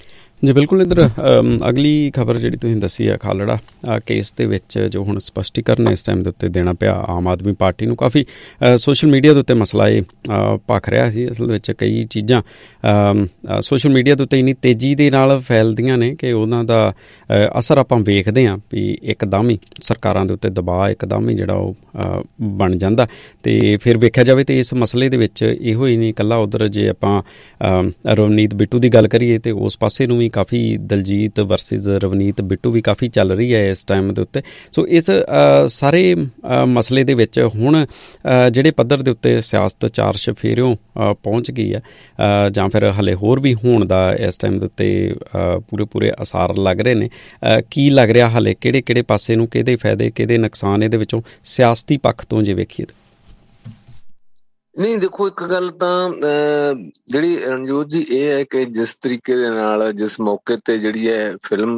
ਜੀ ਬਿਲਕੁਲ। ਇੱਧਰ ਅਗਲੀ ਖਬਰ ਜਿਹੜੀ ਤੁਸੀਂ ਦੱਸੀ ਹੈ ਖਾਲੜਾ ਕੇਸ ਦੇ ਵਿੱਚ ਜੋ ਹੁਣ ਸਪਸ਼ਟੀਕਰਨ ਇਸ ਟਾਈਮ ਦੇ ਉੱਤੇ ਦੇਣਾ ਪਿਆ ਆਮ ਆਦਮੀ ਪਾਰਟੀ ਨੂੰ, ਕਾਫੀ ਸੋਸ਼ਲ ਮੀਡੀਆ ਦੇ ਉੱਤੇ ਮਸਲਾ ਇਹ ਭਖ ਰਿਹਾ ਸੀ। ਅਸਲ ਵਿੱਚ ਕਈ ਚੀਜ਼ਾਂ ਸੋਸ਼ਲ ਮੀਡੀਆ ਦੇ ਉੱਤੇ ਇੰਨੀ ਤੇਜ਼ੀ ਦੇ ਨਾਲ ਫੈਲਦੀਆਂ ਨੇ ਕਿ ਉਹਨਾਂ ਦਾ ਅਸਰ ਆਪਾਂ ਵੇਖਦੇ ਹਾਂ ਵੀ ਇੱਕਦਮ ਹੀ ਸਰਕਾਰਾਂ ਦੇ ਉੱਤੇ ਦਬਾਅ ਇੱਕਦਮ ਹੀ ਜਿਹੜਾ ਉਹ ਬਣ ਜਾਂਦਾ। ਅਤੇ ਫਿਰ ਵੇਖਿਆ ਜਾਵੇ ਤਾਂ ਇਸ ਮਸਲੇ ਦੇ ਵਿੱਚ ਇਹੋ ਹੀ ਨਹੀਂ ਇਕੱਲਾ, ਉੱਧਰ ਜੇ ਆਪਾਂ ਰਵਨੀਤ ਬਿੱਟੂ ਦੀ ਗੱਲ ਕਰੀਏ ਤਾਂ ਉਸ ਪਾਸੇ ਨੂੰ ਵੀ ਕਾਫੀ ਦਲਜੀਤ ਵਰਸਿਸ ਰਵਨੀਤ ਬਿੱਟੂ ਵੀ ਕਾਫੀ ਚੱਲ ਰਹੀ ਹੈ ਇਸ ਟਾਈਮ ਦੇ ਉੱਤੇ। ਸੋ ਇਸ ਸਾਰੇ ਮਸਲੇ ਦੇ ਵਿੱਚ ਹੁਣ ਜਿਹੜੇ ਪੱਧਰ ਦੇ ਉੱਤੇ ਸਿਆਸਤ ਚਾਰ ਚੁਫੇਰਿਓਂ ਪਹੁੰਚ ਗਈ ਹੈ ਜਾਂ ਫਿਰ ਹਾਲੇ ਹੋਰ ਵੀ ਹੋਣ ਦਾ ਇਸ ਟਾਈਮ ਦੇ ਉੱਤੇ ਪੂਰੇ ਪੂਰੇ ਅਸਾਰ ਲੱਗ ਰਹੇ ਨੇ। ਕੀ ਲੱਗ ਰਿਹਾ ਹਾਲੇ ਕਿਹੜੇ ਕਿਹੜੇ ਪਾਸੇ ਨੂੰ ਕਿਹਦੇ ਫਾਇਦੇ ਕਿਹਦੇ ਨੁਕਸਾਨ ਇਹਦੇ ਵਿੱਚੋਂ ਸਿਆਸਤੀ ਪੱਖ ਤੋਂ ਜੇ ਵੇਖੀਏ? ਨਹੀਂ ਦੇਖੋ, ਇੱਕ ਗੱਲ ਤਾਂ ਜਿਹੜੀ ਰਣਜੋਤ ਜੀ ਇਹ ਹੈ ਕਿ ਜਿਸ ਤਰੀਕੇ ਦੇ ਨਾਲ ਜਿਸ ਮੌਕੇ ਤੇ ਜਿਹੜੀ ਹੈ ਫਿਲਮ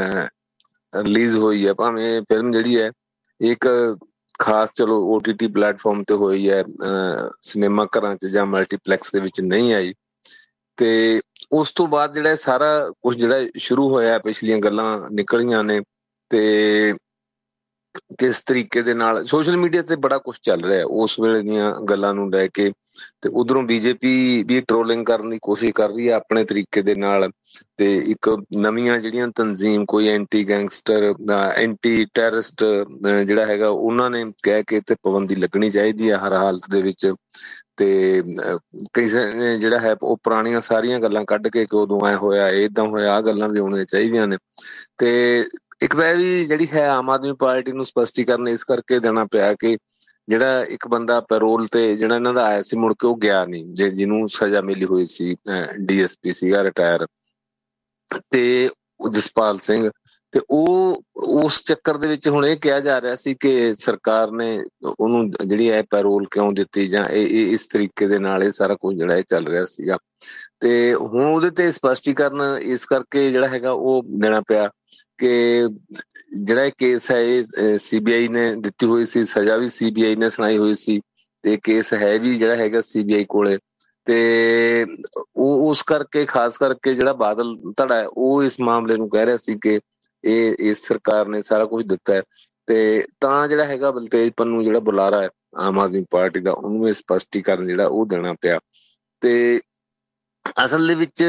ਰਿਲੀਜ਼ ਹੋਈ ਹੈ, ਭਾਵੇਂ ਫਿਲਮ ਜਿਹੜੀ ਹੈ ਇੱਕ ਖਾਸ ਚਲੋ ਓ ਟੀ ਟੀ ਪਲੇਟਫਾਰਮ ਤੇ ਹੋਈ ਹੈ, ਸਿਨੇਮਾ ਘਰਾਂ 'ਚ ਜਾਂ ਮਲਟੀਪਲੈਕਸ ਦੇ ਵਿੱਚ ਨਹੀਂ ਆਈ, ਤੇ ਉਸ ਤੋਂ ਬਾਅਦ ਜਿਹੜਾ ਸਾਰਾ ਕੁਛ ਜਿਹੜਾ ਸ਼ੁਰੂ ਹੋਇਆ, ਪਿਛਲੀਆਂ ਗੱਲਾਂ ਨਿਕਲੀਆਂ ਨੇ ਤੇ ਕਿਸ ਤਰੀਕੇ ਦੇ ਨਾਲ ਸੋਸ਼ਲ ਮੀਡੀਆ ਤੇ ਬੜਾ ਕੁਛ ਚੱਲ ਰਿਹਾ ਉਸ ਵੇਲੇ ਦੀਆਂ ਗੱਲਾਂ ਨੂੰ ਲੈ ਕੇ। ਤੇ ਉਧਰੋਂ ਬੀਜੇਪੀ ਵੀ ਟਰੋਲਿੰਗ ਕਰਨ ਦੀ ਕੋਸ਼ਿਸ਼ ਕਰ ਰਹੀ ਹੈ ਆਪਣੇ ਤਰੀਕੇ ਦੇ ਨਾਲ, ਤੇ ਇੱਕ ਨਵੀਆਂ ਜਿਹੜੀਆਂ ਤਨਜ਼ੀਮ ਕੋਈ ਐਂਟੀ ਗੈਂਗਸਟਰ ਐਂਟੀ ਟੈਰਰਿਸਟ ਜਿਹੜਾ ਹੈਗਾ ਉਹਨਾਂ ਨੇ ਕਹਿ ਕੇ ਤੇ ਪਾਬੰਦੀ ਲੱਗਣੀ ਚਾਹੀਦੀ ਹੈ ਹਰ ਹਾਲਤ ਦੇ ਵਿੱਚ। ਤੇ ਕਿਸੇ ਨੇ ਜਿਹੜਾ ਹੈ ਉਹ ਪੁਰਾਣੀਆਂ ਸਾਰੀਆਂ ਗੱਲਾਂ ਕੱਢ ਕੇ ਕਿ ਉਦੋਂ ਐ ਹੋਇਆ ਏਦਾਂ ਹੋਇਆ, ਆਹ ਗੱਲਾਂ ਵੀ ਹੋਣੀਆਂ ਚਾਹੀਦੀਆਂ ਨੇ। ਤੇ ਇੱਕ ਤਾਂ ਵੀ ਜਿਹੜੀ ਹੈ ਆਮ ਆਦਮੀ ਪਾਰਟੀ ਨੂੰ ਸਪਸ਼ਟੀਕਰਨ ਇਸ ਕਰਕੇ ਦੇਣਾ ਪਿਆ ਕਿ ਜਿਹੜਾ ਇੱਕ ਬੰਦਾ ਪੈਰੋਲ ਤੇ ਜਿਹੜਾ ਇਹਨਾਂ ਦਾ ਆਇਆ ਸੀ ਮੁੜ ਕੇ ਉਹ ਗਿਆ ਨਹੀਂ, ਜੇ ਜਿਹਨੂੰ ਸਜ਼ਾ ਮਿਲੀ ਹੋਈ ਸੀ, ਡੀ ਐਸ ਪੀ ਸੀਗਾ ਰਿਟਾਇਰ, ਤੇ ਜਸਪਾਲ ਸਿੰਘ। ਤੇ ਉਹ ਉਸ ਚੱਕਰ ਦੇ ਵਿੱਚ ਹੁਣ ਇਹ ਕਿਹਾ ਜਾ ਰਿਹਾ ਸੀ ਕਿ ਸਰਕਾਰ ਨੇ ਉਹਨੂੰ ਜਿਹੜੀ ਹੈ ਪੈਰੋਲ ਕਿਉਂ ਦਿੱਤੀ, ਜਾਂ ਇਹ ਇਸ ਤਰੀਕੇ ਦੇ ਨਾਲ ਇਹ ਸਾਰਾ ਕੁਝ ਜਿਹੜਾ ਇਹ ਚੱਲ ਰਿਹਾ ਸੀਗਾ। ਤੇ ਹੁਣ ਉਹਦੇ ਤੇ ਸਪਸ਼ਟੀਕਰਨ ਇਸ ਕਰਕੇ ਜਿਹੜਾ ਹੈਗਾ ਉਹ ਦੇਣਾ ਪਿਆ ਕਿ ਜਿਹੜਾ ਇਹ ਕੇਸ ਹੈ ਇਹ ਸੀ ਬੀ ਆਈ ਨੇ ਦਿੱਤੀ ਹੋਈ ਸੀ, ਸਜ਼ਾ ਵੀ ਸੀ ਬੀ ਆਈ ਨੇ ਸੁਣਾਈ ਹੋਈ ਸੀ, ਤੇ ਕੇਸ ਹੈ ਵੀ ਜਿਹੜਾ ਹੈਗਾ ਸੀ ਬੀ ਆਈ ਕੋਲੇ। ਤੇ ਉਹ ਉਸ ਕਰਕੇ ਖਾਸ ਕਰਕੇ ਜਿਹੜਾ ਬਾਦਲ ਧੜਾ ਹੈ ਉਹ ਇਸ ਮਾਮਲੇ ਨੂੰ ਕਹਿ ਰਿਹਾ ਸੀ ਕਿ ਇਹ ਇਸ ਸਰਕਾਰ ਨੇ ਸਾਰਾ ਕੁਝ ਦਿੱਤਾ ਹੈ। ਤੇ ਤਾਂ ਜਿਹੜਾ ਹੈਗਾ ਬਲਤੇਜ ਪੰਨੂ ਜਿਹੜਾ ਬੁਲਾਰਾ ਹੈ ਆਮ ਆਦਮੀ ਪਾਰਟੀ ਦਾ, ਉਹਨੂੰ ਇਹ ਸਪਸ਼ਟੀਕਰਨ ਜਿਹੜਾ ਉਹ ਦੇਣਾ ਪਿਆ। ਤੇ ਅਸਲ ਦੇ ਵਿੱਚ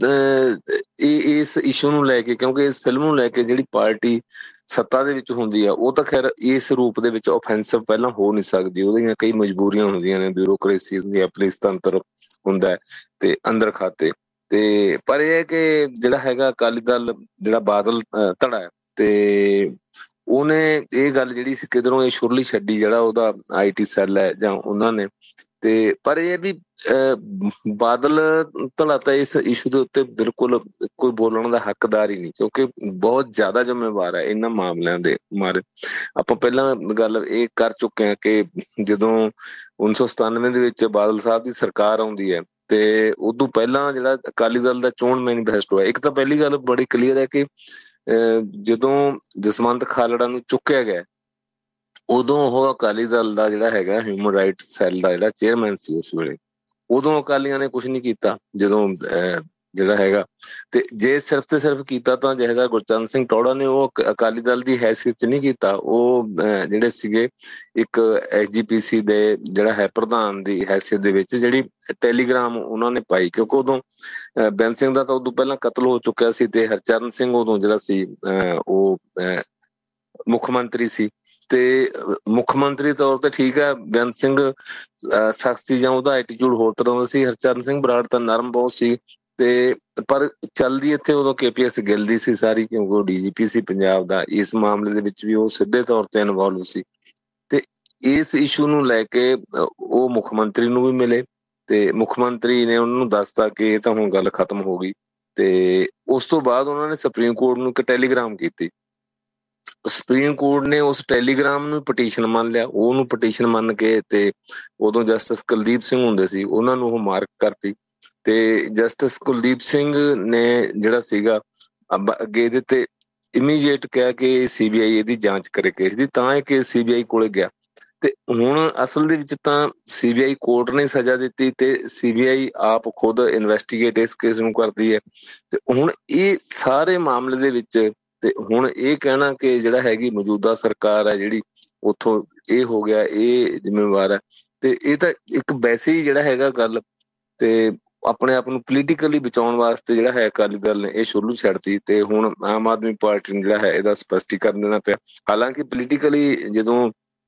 ਇਹ ਇਸ ਇਸ਼ੂ ਨੂੰ ਲੈ ਕੇ, ਕਿਉਂਕਿ ਇਸ ਫਿਲਮ ਨੂੰ ਲੈ ਕੇ ਜਿਹੜੀ ਪਾਰਟੀ ਸੱਤਾ ਦੇ ਵਿੱਚ ਹੁੰਦੀ ਆ ਉਹ ਤਾਂ ਖੈਰ ਇਸ ਰੂਪ ਦੇ ਵਿੱਚ ਓਫੈਂਸਿਵ ਪਹਿਲਾਂ ਹੋ ਨਹੀਂ ਸਕਦੀ, ਉਹਦੀਆਂ ਕਈ ਮਜਬੂਰੀਆਂ ਹੁੰਦੀਆਂ ਨੇ, ਬਿਊਰੋਕ੍ਰੇਸੀ ਹੁੰਦੀ ਹੈ, ਪੁਲਿਸ ਤੰਤਰ ਹੁੰਦਾ ਹੈ ਤੇ ਅੰਦਰ ਖਾਤੇ। ਤੇ ਪਰ ਇਹ ਹੈ ਕਿ ਜਿਹੜਾ ਹੈਗਾ ਅਕਾਲੀ ਦਲ ਜਿਹੜਾ ਬਾਦਲ ਧੜਾ ਹੈ ਤੇ ਉਹਨੇ ਇਹ ਗੱਲ ਜਿਹੜੀ ਸੀ ਕਿਧਰੋਂ ਇਹ ਸ਼ੁਰਲੀ ਛੱਡੀ, ਜਿਹੜਾ ਉਹਦਾ ਆਈ ਟੀ ਸੈੱਲ ਹੈ ਜਾਂ ਉਹਨਾਂ ਨੇ। ਤੇ ਪਰ ਇਹ ਵੀ ਬਾਦਲ ਧੜਾ ਤਾਂ ਇਸ ਇਸ਼ੂ ਦੇ ਉੱਤੇ ਬਿਲਕੁਲ ਕੋਈ ਬੋਲਣ ਦਾ ਹੱਕਦਾਰ ਹੀ ਨਹੀਂ, ਕਿਉਂਕਿ ਬਹੁਤ ਜ਼ਿਆਦਾ ਜ਼ਿੰਮੇਵਾਰ ਹੈ ਇਹਨਾਂ ਮਾਮਲਿਆਂ ਦੇ ਮਾਰੇ। ਆਪਾਂ ਪਹਿਲਾਂ ਗੱਲ ਇਹ ਕਰ ਚੁੱਕੇ ਹਾਂ ਕਿ ਜਦੋਂ ਉੱਨੀ ਸੌ ਸਤਾਨਵੇਂ ਦੇ ਵਿੱਚ ਬਾਦਲ ਸਾਹਿਬ ਦੀ ਸਰਕਾਰ ਆਉਂਦੀ ਹੈ ਤੇ ਉਦੋਂ ਪਹਿਲਾਂ ਜਿਹੜਾ ਅਕਾਲੀ ਦਲ ਦਾ ਚੋਣ ਮੈਨੀਫੈਸਟੋ ਹੈ, ਇੱਕ ਤਾਂ ਪਹਿਲੀ ਗੱਲ ਬੜੀ ਕਲੀਅਰ ਹੈ ਕਿ ਜਦੋਂ ਜਸਵੰਤ ਖਾਲੜਾ ਨੂੰ ਚੁੱਕਿਆ ਗਿਆ ਉਦੋਂ ਉਹ ਅਕਾਲੀ ਦਲ ਦਾ ਜਿਹੜਾ ਹੈਗਾ ਹਿਊਮਨ ਰਾਈਟਸ ਸੈੱਲ ਦਾ ਜਿਹੜਾ ਚੇਅਰਮੈਨ ਸੀ ਉਸ ਵੇਲੇ। ਉਦੋਂ ਅਕਾਲੀਆਂ ਨੇ ਕੁਛ ਨੀ ਕੀਤਾ ਜਦੋਂ ਜਿਹੜਾ ਹੈਗਾ, ਤੇ ਜੇ ਸਿਰਫ ਤੇ ਸਿਰਫ ਕੀਤਾ ਤਾਂ ਜਿਹੜਾ ਗੁਰਚਰਨ ਸਿੰਘ ਟੌੜਾ ਨੇ ਉਹ ਅਕਾਲੀ ਦਲ ਦੀ ਹੈਸੀਅਤ ਚ ਨਹੀਂ ਕੀਤਾ, ਉਹ ਜਿਹੜੇ ਸੀਗੇ ਇੱਕ ਐਸ ਜੀ ਪੀ ਸੀ ਦੇ ਜਿਹੜਾ ਹੈ ਪ੍ਰਧਾਨ ਦੀ ਹੈਸੀਅਤ ਦੇ ਵਿੱਚ ਜਿਹੜੀ ਟੈਲੀਗ੍ਰਾਮ ਉਹਨਾਂ ਨੇ ਪਾਈ, ਕਿਉਂਕਿ ਉਦੋਂ ਬੈਂਸ ਸਿੰਘ ਦਾ ਤਾਂ ਉਦੋਂ ਪਹਿਲਾਂ ਕਤਲ ਹੋ ਚੁੱਕਿਆ ਸੀ ਤੇ ਹਰਚਰਨ ਸਿੰਘ ਉਦੋਂ ਜਿਹੜਾ ਸੀ ਉਹ ਮੁੱਖ ਮੰਤਰੀ ਸੀ। ਤੇ ਮੁੱਖ ਮੰਤਰੀ ਤੌਰ ਤੇ ਠੀਕ ਹੈ ਬੇਅੰਤ ਸਿੰਘ ਸਖਤ ਸੀ ਜਾਂ ਉਹਦਾ ਐਟੀਟਿਊਡ ਹੋਰ ਤਰ੍ਹਾਂ ਦਾ ਸੀ, ਹਰਚਰਨ ਸਿੰਘ ਬਰਾੜ ਤਾਂ ਨਰਮ ਬਹੁਤ ਸੀ। ਤੇ ਪਰ ਚੱਲਦੀ ਇੱਥੇ ਉਦੋਂ ਕੇ ਪੀ ਐਸ ਗਿੱਲ ਦੀ ਸੀ ਸਾਰੀ, ਕਿਉਂਕਿ ਉਹ ਡੀ ਜੀ ਪੀ ਸੀ ਪੰਜਾਬ ਦਾ, ਇਸ ਮਾਮਲੇ ਦੇ ਵਿੱਚ ਵੀ ਉਹ ਸਿੱਧੇ ਤੌਰ ਤੇ ਇਨਵੋਲਵ ਸੀ। ਤੇ ਇਸ ਇਸ਼ੂ ਨੂੰ ਲੈ ਕੇ ਉਹ ਮੁੱਖ ਮੰਤਰੀ ਨੂੰ ਵੀ ਮਿਲੇ ਤੇ ਮੁੱਖ ਮੰਤਰੀ ਨੇ ਉਹਨਾਂ ਨੂੰ ਦੱਸਤਾ ਕਿ ਇਹ ਤਾਂ ਹੁਣ ਗੱਲ ਖਤਮ ਹੋ ਗਈ। ਤੇ ਉਸ ਤੋਂ ਬਾਅਦ ਉਹਨਾਂ ਨੇ ਸੁਪਰੀਮ ਕੋਰਟ ਨੂੰ ਇੱਕ ਟੈਲੀਗ੍ਰਾਮ ਕੀਤੀ, ਸੁਪਰੀਮ ਕੋਰਟ ਨੇ ਉਸ ਟੈਲੀਗ੍ਰਾਮ ਨੂੰ ਪਟੀਸ਼ਨ ਮੰਨ ਲਿਆ, ਉਹਨੂੰ ਪਟੀਸ਼ਨ ਮੰਨ ਕੇ ਤੇ ਉਦੋਂ ਜਸਟਿਸ ਕੁਲਦੀਪ ਸਿੰਘ ਹੁੰਦੇ ਸੀ ਉਹਨਾਂ ਨੂੰ ਉਹ ਮਾਰਕ ਕਰਤੀ। ਤੇ ਜਸਟਿਸ ਕੁਲਦੀਪ ਸਿੰਘ ਨੇ ਜਿਹੜਾ ਸੀਗਾ ਅੱਗੇ ਇਹਦੇ ਤੇ ਇਮੀਡੀਏਟ ਕਿਹਾ ਕਿ ਸੀ ਬੀ ਆਈ ਇਹਦੀ ਜਾਂਚ ਕਰੇ ਕੇਸ ਦੀ, ਤਾਂ ਇਹ ਕੇਸ ਸੀ ਬੀ ਆਈ ਕੋਲੇ ਗਿਆ। ਤੇ ਹੁਣ ਅਸਲ ਦੇ ਵਿੱਚ ਤਾਂ ਸੀਬੀਆਈ ਕੋਰਟ ਨੇ ਸਜ਼ਾ ਦਿੱਤੀ ਤੇ ਸੀਬੀਆਈ ਆਪ ਖੁਦ ਇਨਵੈਸਟੀਗੇਟ ਇਸ ਕੇਸ ਨੂੰ ਕਰਦੀ ਹੈ। ਤੇ ਹੁਣ ਇਹ ਸਾਰੇ ਮਾਮਲੇ ਦੇ ਵਿੱਚ ਤੇ ਹੁਣ ਇਹ ਕਹਿਣਾ ਕਿ ਜਿਹੜਾ ਹੈਗੀ ਮੌਜੂਦਾ ਸਰਕਾਰ ਹੈ ਜਿਹੜੀ ਉੱਥੋਂ ਇਹ ਹੋ ਗਿਆ ਇਹ ਜ਼ਿੰਮੇਵਾਰ ਹੈ, ਤੇ ਇਹ ਤਾਂ ਇੱਕ ਵੈਸੇ ਹੀ ਜਿਹੜਾ ਹੈਗਾ ਗੱਲ ਤੇ ਆਪਣੇ ਆਪ ਨੂੰ ਪੋਲੀਟੀਕਲੀ ਬਚਾਉਣ ਵਾਸਤੇ ਜਿਹੜਾ ਹੈ ਅਕਾਲੀ ਦਲ ਨੇ ਇਹ ਸ਼ੁਰੂ ਛੱਡਤੀ ਤੇ ਹੁਣ ਆਮ ਆਦਮੀ ਪਾਰਟੀ ਨੂੰ ਜਿਹੜਾ ਹੈ ਇਹਦਾ ਸਪਸ਼ਟੀਕਰਨ ਦੇਣਾ ਪਿਆ। ਹਾਲਾਂਕਿ ਪੋਲੀਟੀਕਲੀ ਜਦੋਂ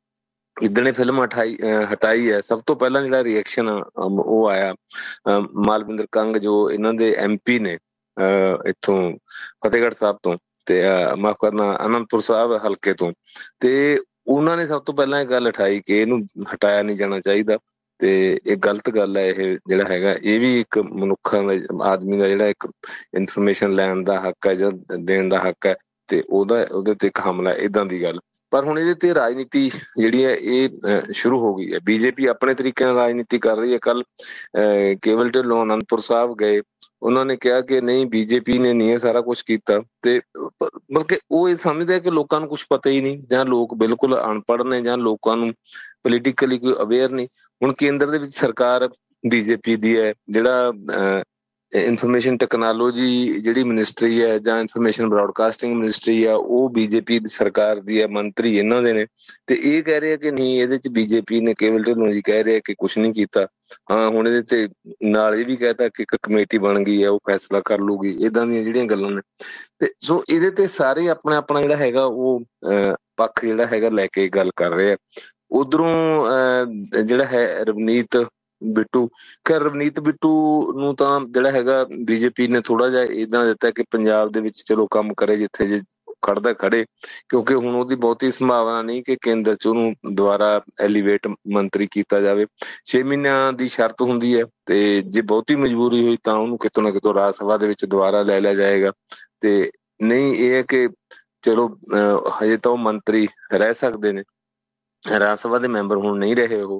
ਇੱਦਣੇ ਫਿਲਮ ਹਟਾਈ ਹਟਾਈ ਹੈ, ਸਭ ਤੋਂ ਪਹਿਲਾਂ ਜਿਹੜਾ ਰਿਐਕਸ਼ਨ ਉਹ ਆਇਆ ਮਾਲਵਿੰਦਰ ਕੰਗ ਜੋ ਇਹਨਾਂ ਦੇ ਐਮ ਪੀ ਨੇ ਇੱਥੋਂ ਫਤਿਹਗੜ੍ਹ ਸਾਹਿਬ ਤੋਂ, ਤੇ ਮਾਫ ਕਰਨਾ ਅਨੰਦਪੁਰ ਸਾਹਿਬ ਹਲਕੇ ਤੋਂ, ਤੇ ਉਹਨਾਂ ਨੇ ਸਭ ਤੋਂ ਪਹਿਲਾਂ ਇਹ ਗੱਲ ਉਠਾਈ ਕਿ ਇਹਨੂੰ ਹਟਾਇਆ ਨਹੀਂ ਜਾਣਾ ਚਾਹੀਦਾ ਤੇ ਇਹ ਗਲਤ ਗੱਲ ਹੈ। ਇਹ ਜਿਹੜਾ ਹੈਗਾ ਇਹ ਵੀ ਇੱਕ ਮਨੁੱਖਾਂ ਦਾ ਆਦਮੀ ਦਾ ਜਿਹੜਾ ਇੱਕ ਇਨਫੋਰਮੇਸ਼ਨ ਲੈਣ ਦਾ ਹੱਕ ਹੈ ਜਾਂ ਦੇਣ ਦਾ ਹੱਕ ਹੈ, ਤੇ ਉਹਦਾ ਉਹਦੇ ਤੇ ਇੱਕ ਹਮਲਾ ਏਦਾਂ ਦੀ ਗੱਲ। ਪਰ ਹੁਣ ਇਹਦੇ ਤੇ ਰਾਜਨੀਤੀ ਜਿਹੜੀ ਹੈ ਇਹ ਸ਼ੁਰੂ ਹੋ ਗਈ ਹੈ। ਬੀਜੇਪੀ ਆਪਣੇ ਤਰੀਕੇ ਨਾਲ ਰਾਜਨੀਤੀ ਕਰ ਰਹੀ ਹੈ। ਕੱਲ ਕੇਵਲ ਢਿੱਲੋਂ ਅਨੰਦਪੁਰ ਸਾਹਿਬ ਗਏ, ਉਹਨਾਂ ਨੇ ਕਿਹਾ ਕਿ ਨਹੀਂ ਬੀਜੇਪੀ ਨੇ ਨਹੀਂ ਇਹ ਸਾਰਾ ਕੁਛ ਕੀਤਾ, ਤੇ ਬਲਕਿ ਉਹ ਇਹ ਸਮਝਦੇ ਆ ਕਿ ਲੋਕਾਂ ਨੂੰ ਕੁਛ ਪਤਾ ਹੀ ਨਹੀਂ, ਜਾਂ ਲੋਕ ਬਿਲਕੁਲ ਅਨਪੜ੍ਹ ਨੇ, ਜਾਂ ਲੋਕਾਂ ਨੂੰ ਪੋਲੀਟੀਕਲੀ ਕੋਈ ਅਵੇਅਰ ਨਹੀਂ। ਹੁਣ ਕੇਂਦਰ ਦੇ ਵਿੱਚ ਸਰਕਾਰ ਬੀਜੇਪੀ ਦੀ ਹੈ, ਜਿਹੜਾ ਇਨਫੋਰਮੇਸ਼ਨ ਟੈਕਨੋਲੋਜੀ ਜਿਹੜੀ ਮਿਨਿਸਟਰੀ ਹੈ ਜਾਂ ਇਨਫੋਰਮੇਸ਼ਨ ਬ੍ਰੌਡਕਾਸਟਿੰਗ ਮਿਨਿਸਟਰੀ ਆ ਉਹ ਬੀਜੇਪੀ ਦੀ ਸਰਕਾਰ ਦੀ ਹੈ, ਮੰਤਰੀ ਇਹਨਾਂ ਦੇ ਨੇ, ਤੇ ਇਹ ਕਹਿ ਰਹੇ ਆ ਕਿ ਨਹੀਂ ਇਹਦੇ ਚ ਬੀਜੇਪੀ ਨੇ ਕੇਵਲ ਢਿੱਲੋਂ ਜੀ ਕਹਿ ਰਹੇ ਆ ਕਿ ਕੁਛ ਨਹੀਂ ਕੀਤਾ। ਹਾਂ ਹੁਣ ਇਹਦੇ ਤੇ ਨਾਲ ਇਹ ਵੀ ਕਹਿਤਾ ਕਿ ਇੱਕ ਕਮੇਟੀ ਬਣ ਗਈ ਹੈ ਉਹ ਫੈਸਲਾ ਕਰ ਲੂਗੀ, ਏਦਾਂ ਦੀਆਂ ਜਿਹੜੀਆਂ ਗੱਲਾਂ ਨੇ। ਤੇ ਸੋ ਇਹਦੇ ਤੇ ਸਾਰੇ ਆਪਣਾ ਆਪਣਾ ਜਿਹੜਾ ਹੈਗਾ ਉਹ ਪੱਖ ਜਿਹੜਾ ਹੈਗਾ ਲੈ ਕੇ ਗੱਲ ਕਰ ਰਹੇ ਆ। ਉਧਰੋਂ ਅਹ ਜਿਹੜਾ ਹੈ ਰਵਨੀਤ ਬਿੱਟੂ, ਖੈਰ ਰਵਨੀਤ ਬਿੱਟੂ ਨੂੰ ਤਾਂ ਜਿਹੜਾ ਹੈਗਾ ਬੀਜੇਪੀ ਨੇ ਥੋੜਾ ਜਿਹਾ ਏਦਾਂ ਦਿੱਤਾ ਕਿ ਪੰਜਾਬ ਦੇ ਵਿੱਚ ਚਲੋ ਕੰਮ ਕਰੇ ਜਿੱਥੇ ਜੇ ਖੜਦਾ ਖੜੇ, ਕਿਉਂਕਿ ਹੁਣ ਉਹਦੀ ਬਹੁਤੀ ਸੰਭਾਵਨਾ ਨਹੀਂ ਕਿ ਕੇਂਦਰ ਚ ਉਹਨੂੰ ਦੁਬਾਰਾ ਐਲੀਵੇਟ ਮੰਤਰੀ ਕੀਤਾ ਜਾਵੇ। ਛੇ ਮਹੀਨਿਆਂ ਦੀ ਸ਼ਰਤ ਹੁੰਦੀ ਹੈ, ਤੇ ਜੇ ਬਹੁਤੀ ਮਜਬੂਰੀ ਹੋਈ ਤਾਂ ਉਹਨੂੰ ਕਿਤੋਂ ਨਾ ਕਿਤੋਂ ਰਾਜ ਸਭਾ ਦੇ ਵਿੱਚ ਦੁਬਾਰਾ ਲੈ ਲਿਆ ਜਾਏਗਾ। ਤੇ ਨਹੀਂ ਇਹ ਹੈ ਕਿ ਚਲੋ ਹਜੇ ਤਾਂ ਉਹ ਮੰਤਰੀ ਰਹਿ ਸਕਦੇ ਨੇ, ਰਾਜ ਸਭਾ ਦੇ ਮੈਂਬਰ ਹੁਣ ਨਹੀਂ ਰਹੇ ਉਹ।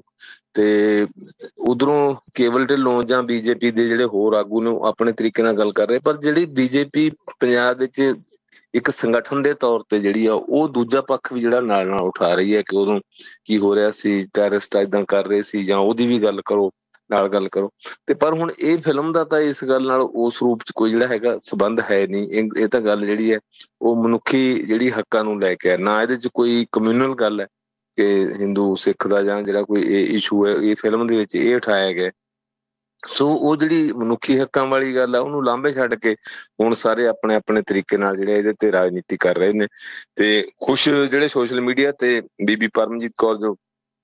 ਤੇ ਉਧਰੋਂ ਕੇਵਲ ਢਿੱਲੋਂ ਜਾਂ ਬੀਜੇਪੀ ਦੇ ਜਿਹੜੇ ਹੋਰ ਆਗੂ ਨੇ ਉਹ ਆਪਣੇ ਤਰੀਕੇ ਨਾਲ ਗੱਲ ਕਰ ਰਹੇ, ਪਰ ਜਿਹੜੀ ਬੀਜੇਪੀ ਪੰਜਾਬ ਵਿੱਚ ਇੱਕ ਸੰਗਠਨ ਦੇ ਤੌਰ ਤੇ ਜਿਹੜੀ ਆ ਉਹ ਦੂਜਾ ਪੱਖ ਵੀ ਜਿਹੜਾ ਨਾਲ ਨਾਲ ਉਠਾ ਰਹੀ ਹੈ ਕਿ ਉਦੋਂ ਕੀ ਹੋ ਰਿਹਾ ਸੀ, ਟੈਰਰਿਸਟ ਏਦਾਂ ਕਰ ਰਹੇ ਸੀ, ਜਾਂ ਉਹਦੀ ਵੀ ਗੱਲ ਕਰੋ, ਨਾਲ ਗੱਲ ਕਰੋ। ਤੇ ਪਰ ਹੁਣ ਇਹ ਫਿਲਮ ਦਾ ਤਾਂ ਇਸ ਗੱਲ ਨਾਲ ਉਸ ਰੂਪ ਚ ਕੋਈ ਜਿਹੜਾ ਹੈਗਾ ਸੰਬੰਧ ਹੈ ਨਹੀਂ। ਇਹ ਤਾਂ ਗੱਲ ਜਿਹੜੀ ਹੈ ਉਹ ਮਨੁੱਖੀ ਜਿਹੜੀ ਹੱਕਾਂ ਨੂੰ ਲੈ ਕੇ ਹੈ, ਨਾ ਇਹਦੇ ਚ ਕੋਈ ਕਮਿਊਨਲ ਗੱਲ ਹੈ ਕਿ ਹਿੰਦੂ ਸਿੱਖ ਦਾ ਜਾਂ ਜਿਹੜਾ ਕੋਈ ਇਹ ਇਸ਼ੂ ਹੈ ਇਹ ਫਿਲਮ ਦੇ ਵਿੱਚ ਇਹ ਉਠਾਇਆ ਗਿਆ। ਸੋ ਉਹ ਜਿਹੜੀ ਮਨੁੱਖੀ ਹੱਕਾਂ ਵਾਲੀ ਗੱਲ ਆ ਉਹਨੂੰ ਲਾਂਭੇ ਛੱਡ ਕੇ ਹੁਣ ਸਾਰੇ ਆਪਣੇ ਆਪਣੇ ਤਰੀਕੇ ਨਾਲ ਜਿਹੜੇ ਇਹਦੇ ਤੇ ਰਾਜਨੀਤੀ ਕਰ ਰਹੇ ਨੇ। ਤੇ ਕੁਛ ਜਿਹੜੇ ਸੋਸ਼ਲ ਮੀਡੀਆ ਤੇ ਬੀਬੀ ਪਰਮਜੀਤ ਕੌਰ ਜੋ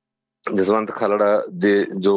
ਜਸਵੰਤ ਖਾਲੜਾ ਦੇ ਜੋ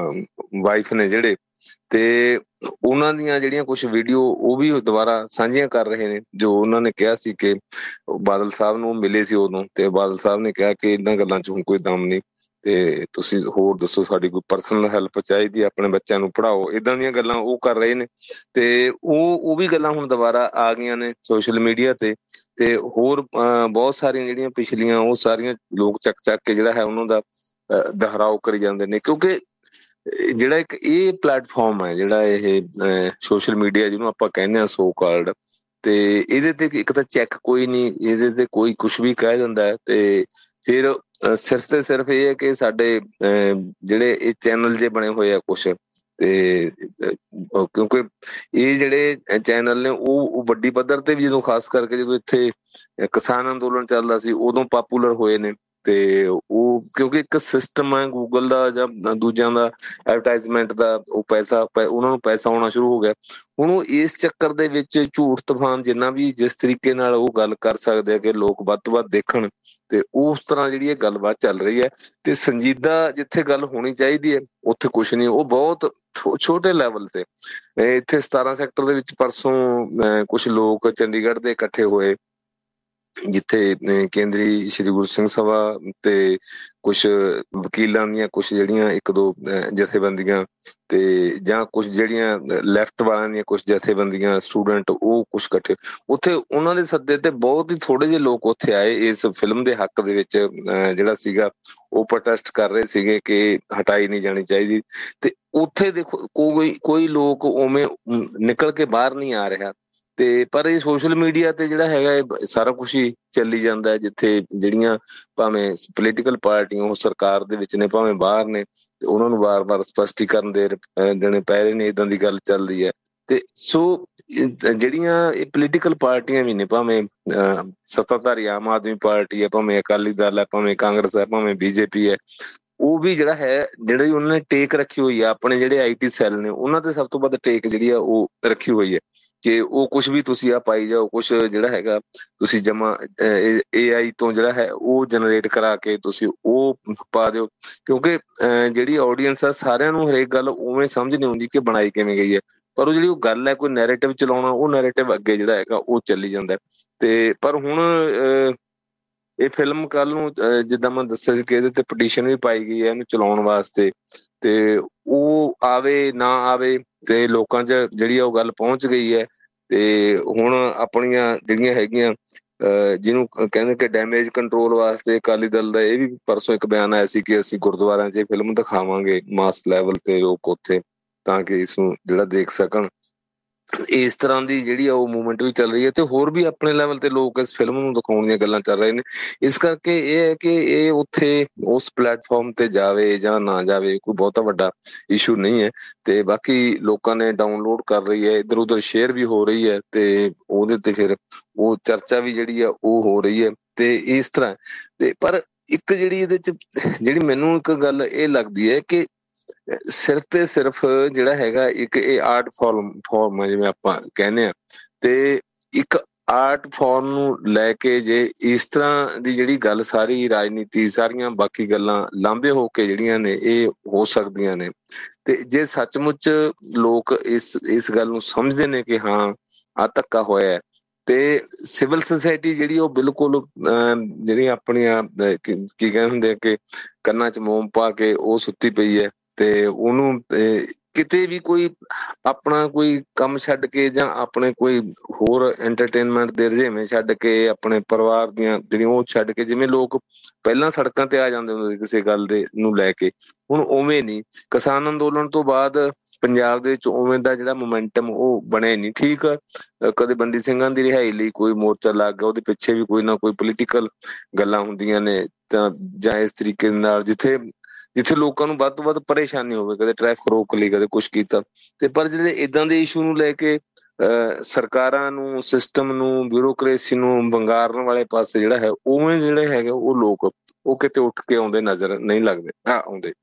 ਵਾਈਫ ਨੇ ਜਿਹੜੇ, ਤੇ ਉਹਨਾਂ ਦੀਆਂ ਜਿਹੜੀਆਂ ਕੁਛ ਵੀਡੀਓ ਉਹ ਵੀ ਦੁਬਾਰਾ ਸਾਂਝੀਆਂ ਕਰ ਰਹੇ ਨੇ, ਜੋ ਉਹਨਾਂ ਨੇ ਕਿਹਾ ਸੀ ਕਿ ਬਾਦਲ ਸਾਹਿਬ ਨੂੰ ਮਿਲੇ ਸੀ ਉਦੋਂ, ਤੇ ਬਾਦਲ ਸਾਹਿਬ ਨੇ ਕਿਹਾ ਕਿ ਇਹਨਾਂ ਗੱਲਾਂ ਚ ਹੁਣ ਕੋਈ ਦਮ ਨਹੀਂ, ਤੇ ਤੁਸੀਂ ਹੋਰ ਦੱਸੋ, ਸਾਡੀ ਕੋਈ ਪਰਸਨਲ ਹੈਲਪ ਚਾਹੀਦੀ, ਆਪਣੇ ਬੱਚਿਆਂ ਨੂੰ ਪੜ੍ਹਾਓ, ਏਦਾਂ ਦੀਆਂ ਗੱਲਾਂ ਉਹ ਕਰ ਰਹੇ ਨੇ। ਤੇ ਉਹ ਉਹ ਵੀ ਗੱਲਾਂ ਹੁਣ ਦੁਬਾਰਾ ਆ ਗਈਆਂ ਨੇ ਸੋਸ਼ਲ ਮੀਡੀਆ ਤੇ, ਤੇ ਹੋਰ ਬਹੁਤ ਸਾਰੀਆਂ ਜਿਹੜੀਆਂ ਪਿਛਲੀਆਂ ਉਹ ਸਾਰੀਆਂ ਲੋਕ ਚੱਕ ਚੱਕ ਕੇ ਜਿਹੜਾ ਹੈ ਉਹਨਾਂ ਦਾ ਦੁਹਰਾਓ ਕਰੀ ਜਾਂਦੇ ਨੇ। ਕਿਉਂਕਿ ਜਿਹੜਾ ਇੱਕ ਇਹ ਪਲੇਟਫਾਰਮ ਹੈ ਜਿਹੜਾ ਇਹ ਸੋਸ਼ਲ ਮੀਡੀਆ ਜਿਹਨੂੰ ਆਪਾਂ ਕਹਿੰਦੇ ਹਾਂ ਸੋ ਕਾਲਡ, ਤੇ ਇਹਦੇ ਤੇ ਇੱਕ ਤਾਂ ਚੈੱਕ ਕੋਈ ਨਹੀਂ, ਇਹਦੇ ਤੇ ਕੋਈ ਕੁਛ ਵੀ ਕਹਿ ਦਿੰਦਾ ਹੈ। ਤੇ ਫਿਰ ਸਿਰਫ ਤੇ ਸਿਰਫ ਇਹ ਹੈ ਕਿ ਸਾਡੇ ਜਿਹੜੇ ਇਹ ਚੈਨਲ ਜੇ ਬਣੇ ਹੋਏ ਆ ਕੁਛ, ਤੇ ਕਿਉਂਕਿ ਇਹ ਜਿਹੜੇ ਚੈਨਲ ਨੇ ਉਹ ਵੱਡੀ ਪੱਧਰ ਤੇ ਵੀ ਜਦੋਂ ਖਾਸ ਕਰਕੇ ਜਦੋਂ ਇੱਥੇ ਕਿਸਾਨ ਅੰਦੋਲਨ ਚੱਲਦਾ ਸੀ ਉਦੋਂ ਪਾਪੂਲਰ ਹੋਏ ਨੇ। ਤੇ ਉਹ ਕਿਉਂਕਿ ਇੱਕ ਸਿਸਟਮ ਹੈ ਗੂਗਲ ਦਾ ਜਾਂ ਦੂਜਿਆਂ ਦਾ ਐਡਵਰਟਾਈਜ਼ਮੈਂਟ ਦਾ, ਉਹ ਪੈਸਾ ਉਹਨਾਂ ਨੂੰ ਪੈਸਾ ਆਉਣਾ ਸ਼ੁਰੂ ਹੋ ਗਿਆ। ਹੁਣ ਉਹ ਇਸ ਚੱਕਰ ਦੇ ਵਿੱਚ ਝੂਠ ਤੂਫਾਨ ਜਿੰਨਾ ਵੀ ਜਿਸ ਤਰੀਕੇ ਨਾਲ ਉਹ ਗੱਲ ਕਰ ਸਕਦੇ ਆ ਕਿ ਲੋਕ ਵੱਧ ਤੋਂ ਵੱਧ ਦੇਖਣ, ਤੇ ਉਸ ਤਰ੍ਹਾਂ ਜਿਹੜੀ ਇਹ ਗੱਲਬਾਤ ਚੱਲ ਰਹੀ ਹੈ। ਤੇ ਸੰਜੀਦਾ ਜਿੱਥੇ ਗੱਲ ਹੋਣੀ ਚਾਹੀਦੀ ਹੈ ਉੱਥੇ ਕੁਛ ਨਹੀਂ, ਉਹ ਬਹੁਤ ਛੋਟੇ ਲੈਵਲ ਤੇ। ਇੱਥੇ ਸਤਾਰਾਂ ਸੈਕਟਰ ਦੇ ਵਿੱਚ ਪਰਸੋਂ ਕੁਛ ਲੋਕ ਚੰਡੀਗੜ੍ਹ ਦੇ ਇਕੱਠੇ ਹੋਏ, ਜਿੱਥੇ ਕੇਂਦਰੀ ਸ਼੍ਰੀ ਗੁਰੂ ਸਿੰਘ ਸਭਾ ਤੇ ਕੁਛ ਵਕੀਲਾਂ ਦੀਆਂ ਕੁਛ ਜਿਹੜੀਆਂ ਇੱਕ ਦੋ ਜਥੇਬੰਦੀਆਂ, ਤੇ ਜਾਂ ਕੁਛ ਜਿਹੜੀਆਂ ਲੈਫਟ ਵਾਲਿਆਂ ਦੀਆਂ ਕੁਛ ਜਥੇਬੰਦੀਆਂ, ਸਟੂਡੈਂਟ, ਉਹ ਕੁਛ ਇਕੱਠੇ ਉੱਥੇ ਉਹਨਾਂ ਦੇ ਸੱਦੇ ਤੇ ਬਹੁਤ ਹੀ ਥੋੜੇ ਜਿਹੇ ਲੋਕ ਉੱਥੇ ਆਏ ਇਸ ਫਿਲਮ ਦੇ ਹੱਕ ਦੇ ਵਿੱਚ ਜਿਹੜਾ ਸੀਗਾ ਉਹ ਪ੍ਰੋਟੈਸਟ ਕਰ ਰਹੇ ਸੀਗੇ ਕਿ ਹਟਾਈ ਨਹੀਂ ਜਾਣੀ ਚਾਹੀਦੀ। ਤੇ ਉੱਥੇ ਦੇਖੋ ਕੋਈ ਕੋਈ ਲੋਕ ਉਵੇਂ ਨਿਕਲ ਕੇ ਬਾਹਰ ਨਹੀਂ ਆ ਰਿਹਾ, ਤੇ ਪਰ ਇਹ ਸੋਸ਼ਲ ਮੀਡੀਆ ਤੇ ਜਿਹੜਾ ਹੈਗਾ ਇਹ ਸਾਰਾ ਕੁਛ ਹੀ ਚੱਲੀ ਜਾਂਦਾ, ਜਿੱਥੇ ਜਿਹੜੀਆਂ ਭਾਵੇਂ ਪੋਲੀਟੀਕਲ ਪਾਰਟੀਆਂ ਉਹ ਸਰਕਾਰ ਦੇ ਵਿੱਚ ਨੇ ਭਾਵੇਂ ਬਾਹਰ ਨੇ, ਤੇ ਉਹਨਾਂ ਨੂੰ ਵਾਰ-ਵਾਰ ਸਪਸ਼ਟੀਕਰਨ ਦੇ ਦੇਣੇ ਪੈ ਰਹੇ ਨੇ, ਏਦਾਂ ਦੀ ਗੱਲ ਚੱਲ ਰਹੀ ਹੈ। ਤੇ ਸੋ ਜਿਹੜੀਆਂ ਇਹ ਪੋਲੀਟੀਕਲ ਪਾਰਟੀਆਂ ਵੀ ਨੇ, ਭਾਵੇਂ ਅਹ ਸੱਤਾਧਾਰੀ ਆਮ ਆਦਮੀ ਪਾਰਟੀ ਹੈ, ਭਾਵੇਂ ਅਕਾਲੀ ਦਲ ਹੈ, ਭਾਵੇਂ ਕਾਂਗਰਸ ਹੈ, ਭਾਵੇਂ ਬੀਜੇਪੀ ਹੈ, ਉਹ ਵੀ ਜਿਹੜਾ ਹੈ ਜਿਹੜੀ ਉਹਨਾਂ ਨੇ ਟੇਕ ਰੱਖੀ ਹੋਈ ਆ, ਆਪਣੇ ਜਿਹੜੇ ਆਈ ਟੀ ਸੈੱਲ ਨੇ ਉਹਨਾਂ ਤੇ ਸਭ ਤੋਂ ਵੱਧ ਟੇਕ ਜਿਹੜੀ ਆ ਉਹ ਰੱਖੀ ਹੋਈ ਹੈ ਕਿ ਉਹ ਕੁਛ ਵੀ ਤੁਸੀਂ ਆ ਪਾਈ ਜਾਓ, ਕੁਛ ਜਿਹੜਾ ਹੈਗਾ ਤੁਸੀਂ ਜਮਾ ਏ ਆਈ ਤੋਂ ਜਿਹੜਾ ਹੈ ਉਹ ਜਨਰੇਟ ਕਰਾ ਕੇ ਤੁਸੀਂ ਉਹ ਪਾ ਦਿਓ, ਕਿਉਂਕਿ ਜਿਹੜੀ ਆਡੀਅנס ਆ ਸਾਰਿਆਂ ਨੂੰ ਹਰੇਕ ਗੱਲ ਉਵੇਂ ਸਮਝ ਨਹੀਂ ਆਉਂਦੀ ਕਿ ਬਣਾਈ ਕਿਵੇਂ ਗਈ ਹੈ, ਪਰ ਉਹ ਜਿਹੜੀ ਉਹ ਗੱਲ ਹੈ ਕੋਈ ਨੈਰੇਟਿਵ ਚਲਾਉਣਾ, ਉਹ ਨੈਰੇਟਿਵ ਅੱਗੇ ਜਿਹੜਾ ਹੈਗਾ ਉਹ ਚੱਲੀ ਜਾਂਦਾ। ਤੇ ਪਰ ਹੁਣ ਇਹ ਫਿਲਮ ਕੱਲ ਨੂੰ ਜਿੱਦਾਂ ਮੈਂ ਦੱਸਿਆ ਸੀ ਕਿ ਇਹਦੇ ਤੇ ਪਟੀਸ਼ਨ ਵੀ ਪਾਈ ਗਈ ਹੈ ਇਹਨੂੰ ਚਲਾਉਣ ਵਾਸਤੇ, ਤੇ ਉਹ ਆਵੇ ਨਾ ਆਵੇ ਤੇ ਲੋਕਾਂ 'ਚ ਜਿਹੜੀ ਆ ਉਹ ਗੱਲ ਪਹੁੰਚ ਗਈ ਹੈ। ਤੇ ਹੁਣ ਆਪਣੀਆਂ ਜਿਹੜੀਆਂ ਹੈਗੀਆਂ ਜਿਹਨੂੰ ਕਹਿੰਦੇ ਕਿ ਡੈਮੇਜ ਕੰਟਰੋਲ ਵਾਸਤੇ ਅਕਾਲੀ ਦਲ ਦਾ ਇਹ ਵੀ ਪਰਸੋਂ ਇੱਕ ਬਿਆਨ ਆਇਆ ਸੀ ਕਿ ਅਸੀਂ ਗੁਰਦੁਆਰਿਆਂ 'ਚ ਇਹ ਫਿਲਮ ਦਿਖਾਵਾਂਗੇ ਮਾਸ ਲੈਵਲ ਤੇ ਲੋਕ ਉੱਥੇ, ਤਾਂ ਕਿ ਇਸਨੂੰ ਜਿਹੜਾ ਦੇਖ ਸਕਣ। ਇਸ ਤਰ੍ਹਾਂ ਦੀ ਜਿਹੜੀ ਆ ਉਹ ਮੂਵਮੈਂਟ ਵੀ ਚੱਲ ਰਹੀ ਹੈ, ਤੇ ਹੋਰ ਵੀ ਆਪਣੇ ਲੈਵਲ ਤੇ ਲੋਕ ਇਸ ਫਿਲਮ ਨੂੰ ਦਿਖਾਉਣ ਦੀਆਂ ਗੱਲਾਂ ਚੱਲ ਰਹੇ ਨੇ। ਇਸ ਕਰਕੇ ਇਹ ਹੈ ਕਿ ਇਹ ਉੱਥੇ ਉਸ ਪਲੇਟਫਾਰਮ ਤੇ ਜਾਵੇ ਜਾਂ ਨਾ ਜਾਵੇ ਕੋਈ ਬਹੁਤਾ ਵੱਡਾ ਇਸ਼ੂ ਨਹੀਂ ਹੈ। ਤੇ ਬਾਕੀ ਲੋਕਾਂ ਨੇ ਡਾਊਨਲੋਡ ਕਰ ਰਹੀ ਹੈ, ਇੱਧਰ ਉੱਧਰ ਸ਼ੇਅਰ ਵੀ ਹੋ ਰਹੀ ਹੈ, ਤੇ ਉਹਦੇ ਤੇ ਫਿਰ ਉਹ ਚਰਚਾ ਵੀ ਜਿਹੜੀ ਆ ਉਹ ਹੋ ਰਹੀ ਹੈ। ਤੇ ਇਸ ਤਰ੍ਹਾਂ ਤੇ ਪਰ ਇੱਕ ਜਿਹੜੀ ਇਹਦੇ ਚ ਜਿਹੜੀ ਮੈਨੂੰ ਇੱਕ ਗੱਲ ਇਹ ਲੱਗਦੀ ਹੈ ਕਿ ਸਿਰਫ ਤੇ ਸਿਰਫ ਜਿਹੜਾ ਹੈਗਾ ਇੱਕ ਇਹ ਆਰਟ ਫਾਰਮ ਫਾਰਮ ਜਿਵੇਂ ਆਪਾਂ ਕਹਿੰਦੇ ਆ, ਤੇ ਇੱਕ ਆਰਟ ਫਾਰਮ ਨੂੰ ਲੈ ਕੇ ਜੇ ਇਸ ਤਰ੍ਹਾਂ ਦੀ ਜਿਹੜੀ ਗੱਲ ਸਾਰੀ ਰਾਜਨੀਤੀ ਸਾਰੀਆਂ ਬਾਕੀ ਗੱਲਾਂ ਲਾਂਭੇ ਹੋ ਕੇ ਜਿਹੜੀਆਂ ਨੇ ਇਹ ਹੋ ਸਕਦੀਆਂ ਨੇ, ਤੇ ਜੇ ਸੱਚਮੁੱਚ ਲੋਕ ਇਸ ਇਸ ਗੱਲ ਨੂੰ ਸਮਝਦੇ ਨੇ ਕਿ ਹਾਂ ਆਹ ਧੱਕਾ ਹੋਇਆ, ਤੇ ਸਿਵਲ ਸੁਸਾਇਟੀ ਜਿਹੜੀ ਉਹ ਬਿਲਕੁਲ ਜਿਹੜੀ ਆਪਣੀਆਂ ਕੀ ਕਹਿੰਦੇ ਹੁੰਦੇ ਕਿ ਕੰਨਾਂ 'ਚ ਮੋਮ ਪਾ ਕੇ ਉਹ ਸੁੱਤੀ ਪਈ ਹੈ, ਤੇ ਉਹਨੂੰ ਕਿਤੇ ਵੀ ਕੋਈ ਆਪਣਾ ਕੋਈ ਕੰਮ ਛੱਡ ਕੇ ਜਾਂ ਆਪਣੇ ਕੋਈ ਹੋਰ ਐਂਟਰਟੇਨਮੈਂਟ ਦੇ ਰੁਝੇਵੇਂ ਛੱਡ ਕੇ ਆਪਣੇ ਪਰਿਵਾਰ ਦੀਆਂ ਜਿਹੜੀਆਂ ਉਹ ਛੱਡ ਕੇ, ਜਿਵੇਂ ਲੋਕ ਪਹਿਲਾਂ ਸੜਕਾਂ ਤੇ ਆ ਜਾਂਦੇ ਹੁੰਦੇ ਸੀ ਕਿਸੇ ਗੱਲ ਦੇ ਨੂੰ ਲੈ ਕੇ, ਹੁਣ ਉਵੇਂ ਨਹੀਂ। ਕਿਸਾਨ ਅੰਦੋਲਨ ਤੋਂ ਬਾਅਦ ਪੰਜਾਬ ਦੇ ਵਿੱਚ ਉਵੇਂ ਦਾ ਜਿਹੜਾ ਮੋਮੈਂਟਮ ਉਹ ਬਣਿਆ ਨਹੀਂ। ਠੀਕ ਕਦੇ ਬੰਦੀ ਸਿੰਘਾਂ ਦੀ ਰਿਹਾਈ ਲਈ ਕੋਈ ਮੋਰਚਾ ਲੱਗ ਗਿਆ, ਉਹਦੇ ਪਿੱਛੇ ਵੀ ਕੋਈ ਨਾ ਕੋਈ ਪੋਲੀਟੀਕਲ ਗੱਲਾਂ ਹੁੰਦੀਆਂ ਨੇ, ਤਾਂ ਜਾਂ ਇਸ ਤਰੀਕੇ ਨਾਲ ਜਿੱਥੇ ਜਿੱਥੇ ਲੋਕਾਂ ਨੂੰ ਵੱਧ ਤੋਂ ਵੱਧ ਪਰੇਸ਼ਾਨੀ ਹੋਵੇ, ਕਦੇ ਟ੍ਰੈਫਿਕ ਰੋਕ ਲਈ, ਕਦੇ ਕੁਛ ਕੀਤਾ। ਤੇ ਪਰ ਜਿਹੜੇ ਏਦਾਂ ਦੇ ਇਸ਼ੂ ਨੂੰ ਲੈ ਕੇ ਅਹ ਸਰਕਾਰਾਂ ਨੂੰ, ਸਿਸਟਮ ਨੂੰ, ਬਿਊਰੋਕਰੇਸੀ ਨੂੰ ਵੰਗਾਰਨ ਵਾਲੇ ਪਾਸੇ ਜਿਹੜਾ ਹੈ ਉਵੇਂ ਜਿਹੜੇ ਹੈਗੇ ਉਹ ਲੋਕ ਉਹ ਕਿਤੇ ਉੱਠ ਕੇ ਆਉਂਦੇ ਨਜ਼ਰ ਨਹੀਂ ਲੱਗਦੇ ਹਾਂ ਆਉਂਦੇ।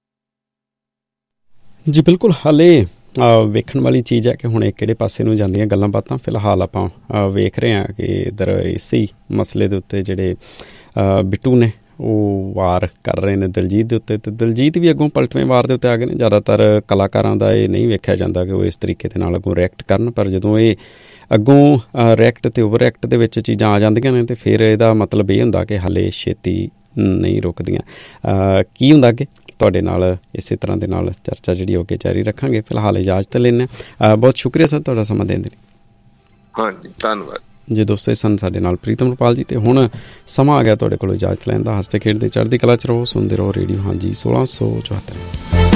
ਜੀ ਬਿਲਕੁਲ, ਹਾਲੇ ਵੇਖਣ ਵਾਲੀ ਚੀਜ਼ ਹੈ ਕਿ ਹੁਣ ਇਹ ਕਿਹੜੇ ਪਾਸੇ ਨੂੰ ਜਾਂਦੀਆਂ ਗੱਲਾਂ ਬਾਤਾਂ। ਫਿਲਹਾਲ ਆਪਾਂ ਵੇਖ ਰਹੇ ਹਾਂ ਕਿ ਇੱਧਰ ਇਸੇ ਮਸਲੇ ਦੇ ਉੱਤੇ ਜਿਹੜੇ ਬਿੱਟੂ ਨੇ ਉਹ ਵਾਰ ਕਰ ਰਹੇ ਨੇ ਦਿਲਜੀਤ ਦੇ ਉੱਤੇ, ਤੇ ਦਿਲਜੀਤ ਵੀ ਅੱਗੋਂ ਪਲਟਵੇਂ ਵਾਰ ਦੇ ਉੱਤੇ ਆ ਗਏ ਨੇ। ਜ਼ਿਆਦਾਤਰ ਕਲਾਕਾਰਾਂ ਦਾ ਇਹ ਨਹੀਂ ਵੇਖਿਆ ਜਾਂਦਾ ਕਿ ਉਹ ਇਸ ਤਰੀਕੇ ਦੇ ਨਾਲ ਅੱਗੋਂ ਰਿਐਕਟ ਕਰਨ, ਪਰ ਜਦੋਂ ਇਹ ਅੱਗੋਂ ਰਿਐਕਟ ਤੇ ਓਵਰ ਐਕਟ ਦੇ ਵਿੱਚ ਚੀਜ਼ਾਂ ਆ ਜਾਂਦੀਆਂ ਨੇ, ਤੇ ਫਿਰ ਇਹਦਾ ਮਤਲਬ ਇਹ ਹੁੰਦਾ ਕਿ ਹਾਲੇ ਛੇਤੀ ਨਹੀਂ ਰੁਕਦੀਆਂ। ਕੀ ਹੁੰਦਾ ਅੱਗੇ ਤੁਹਾਡੇ ਨਾਲ ਇਸੇ ਤਰ੍ਹਾਂ ਦੇ ਨਾਲ ਚਰਚਾ ਜਿਹੜੀ ਹੋ ਕੇ ਜਾਰੀ ਰੱਖਾਂਗੇ। ਫਿਲਹਾਲ ਇਜਾਜ਼ਤ ਲੈਂਦੇ ਹਾਂ। ਬਹੁਤ ਸ਼ੁਕਰੀਆ ਸਰ ਤੁਹਾਡਾ ਸਮਾਂ ਦੇਣ ਦੇ ਲਈ। ਹਾਂਜੀ ਧੰਨਵਾਦ ਜੀ ਦੋਸਤੋ, ਸਨ ਸਾਡੇ ਨਾਲ ਪ੍ਰੀਤਮ ਰੁਪਾਲ ਜੀ, ਤੇ ਹੁਣ ਸਮਾਂ ਆ ਗਿਆ ਤੁਹਾਡੇ ਕੋਲੋਂ ਇਜਾਜ਼ਤ ਲੈਣ ਦਾ। ਹੱਸਦੇ ਖੇਡਦੇ ਚੜ੍ਹਦੀ ਕਲਾ 'ਚ ਰਹੋ, ਸੁਣਦੇ ਰਹੋ ਰੇਡੀਓ ਹਾਂਜੀ ਸੋਲਾਂ ਸੌ ਚੁਹੱਤਰ।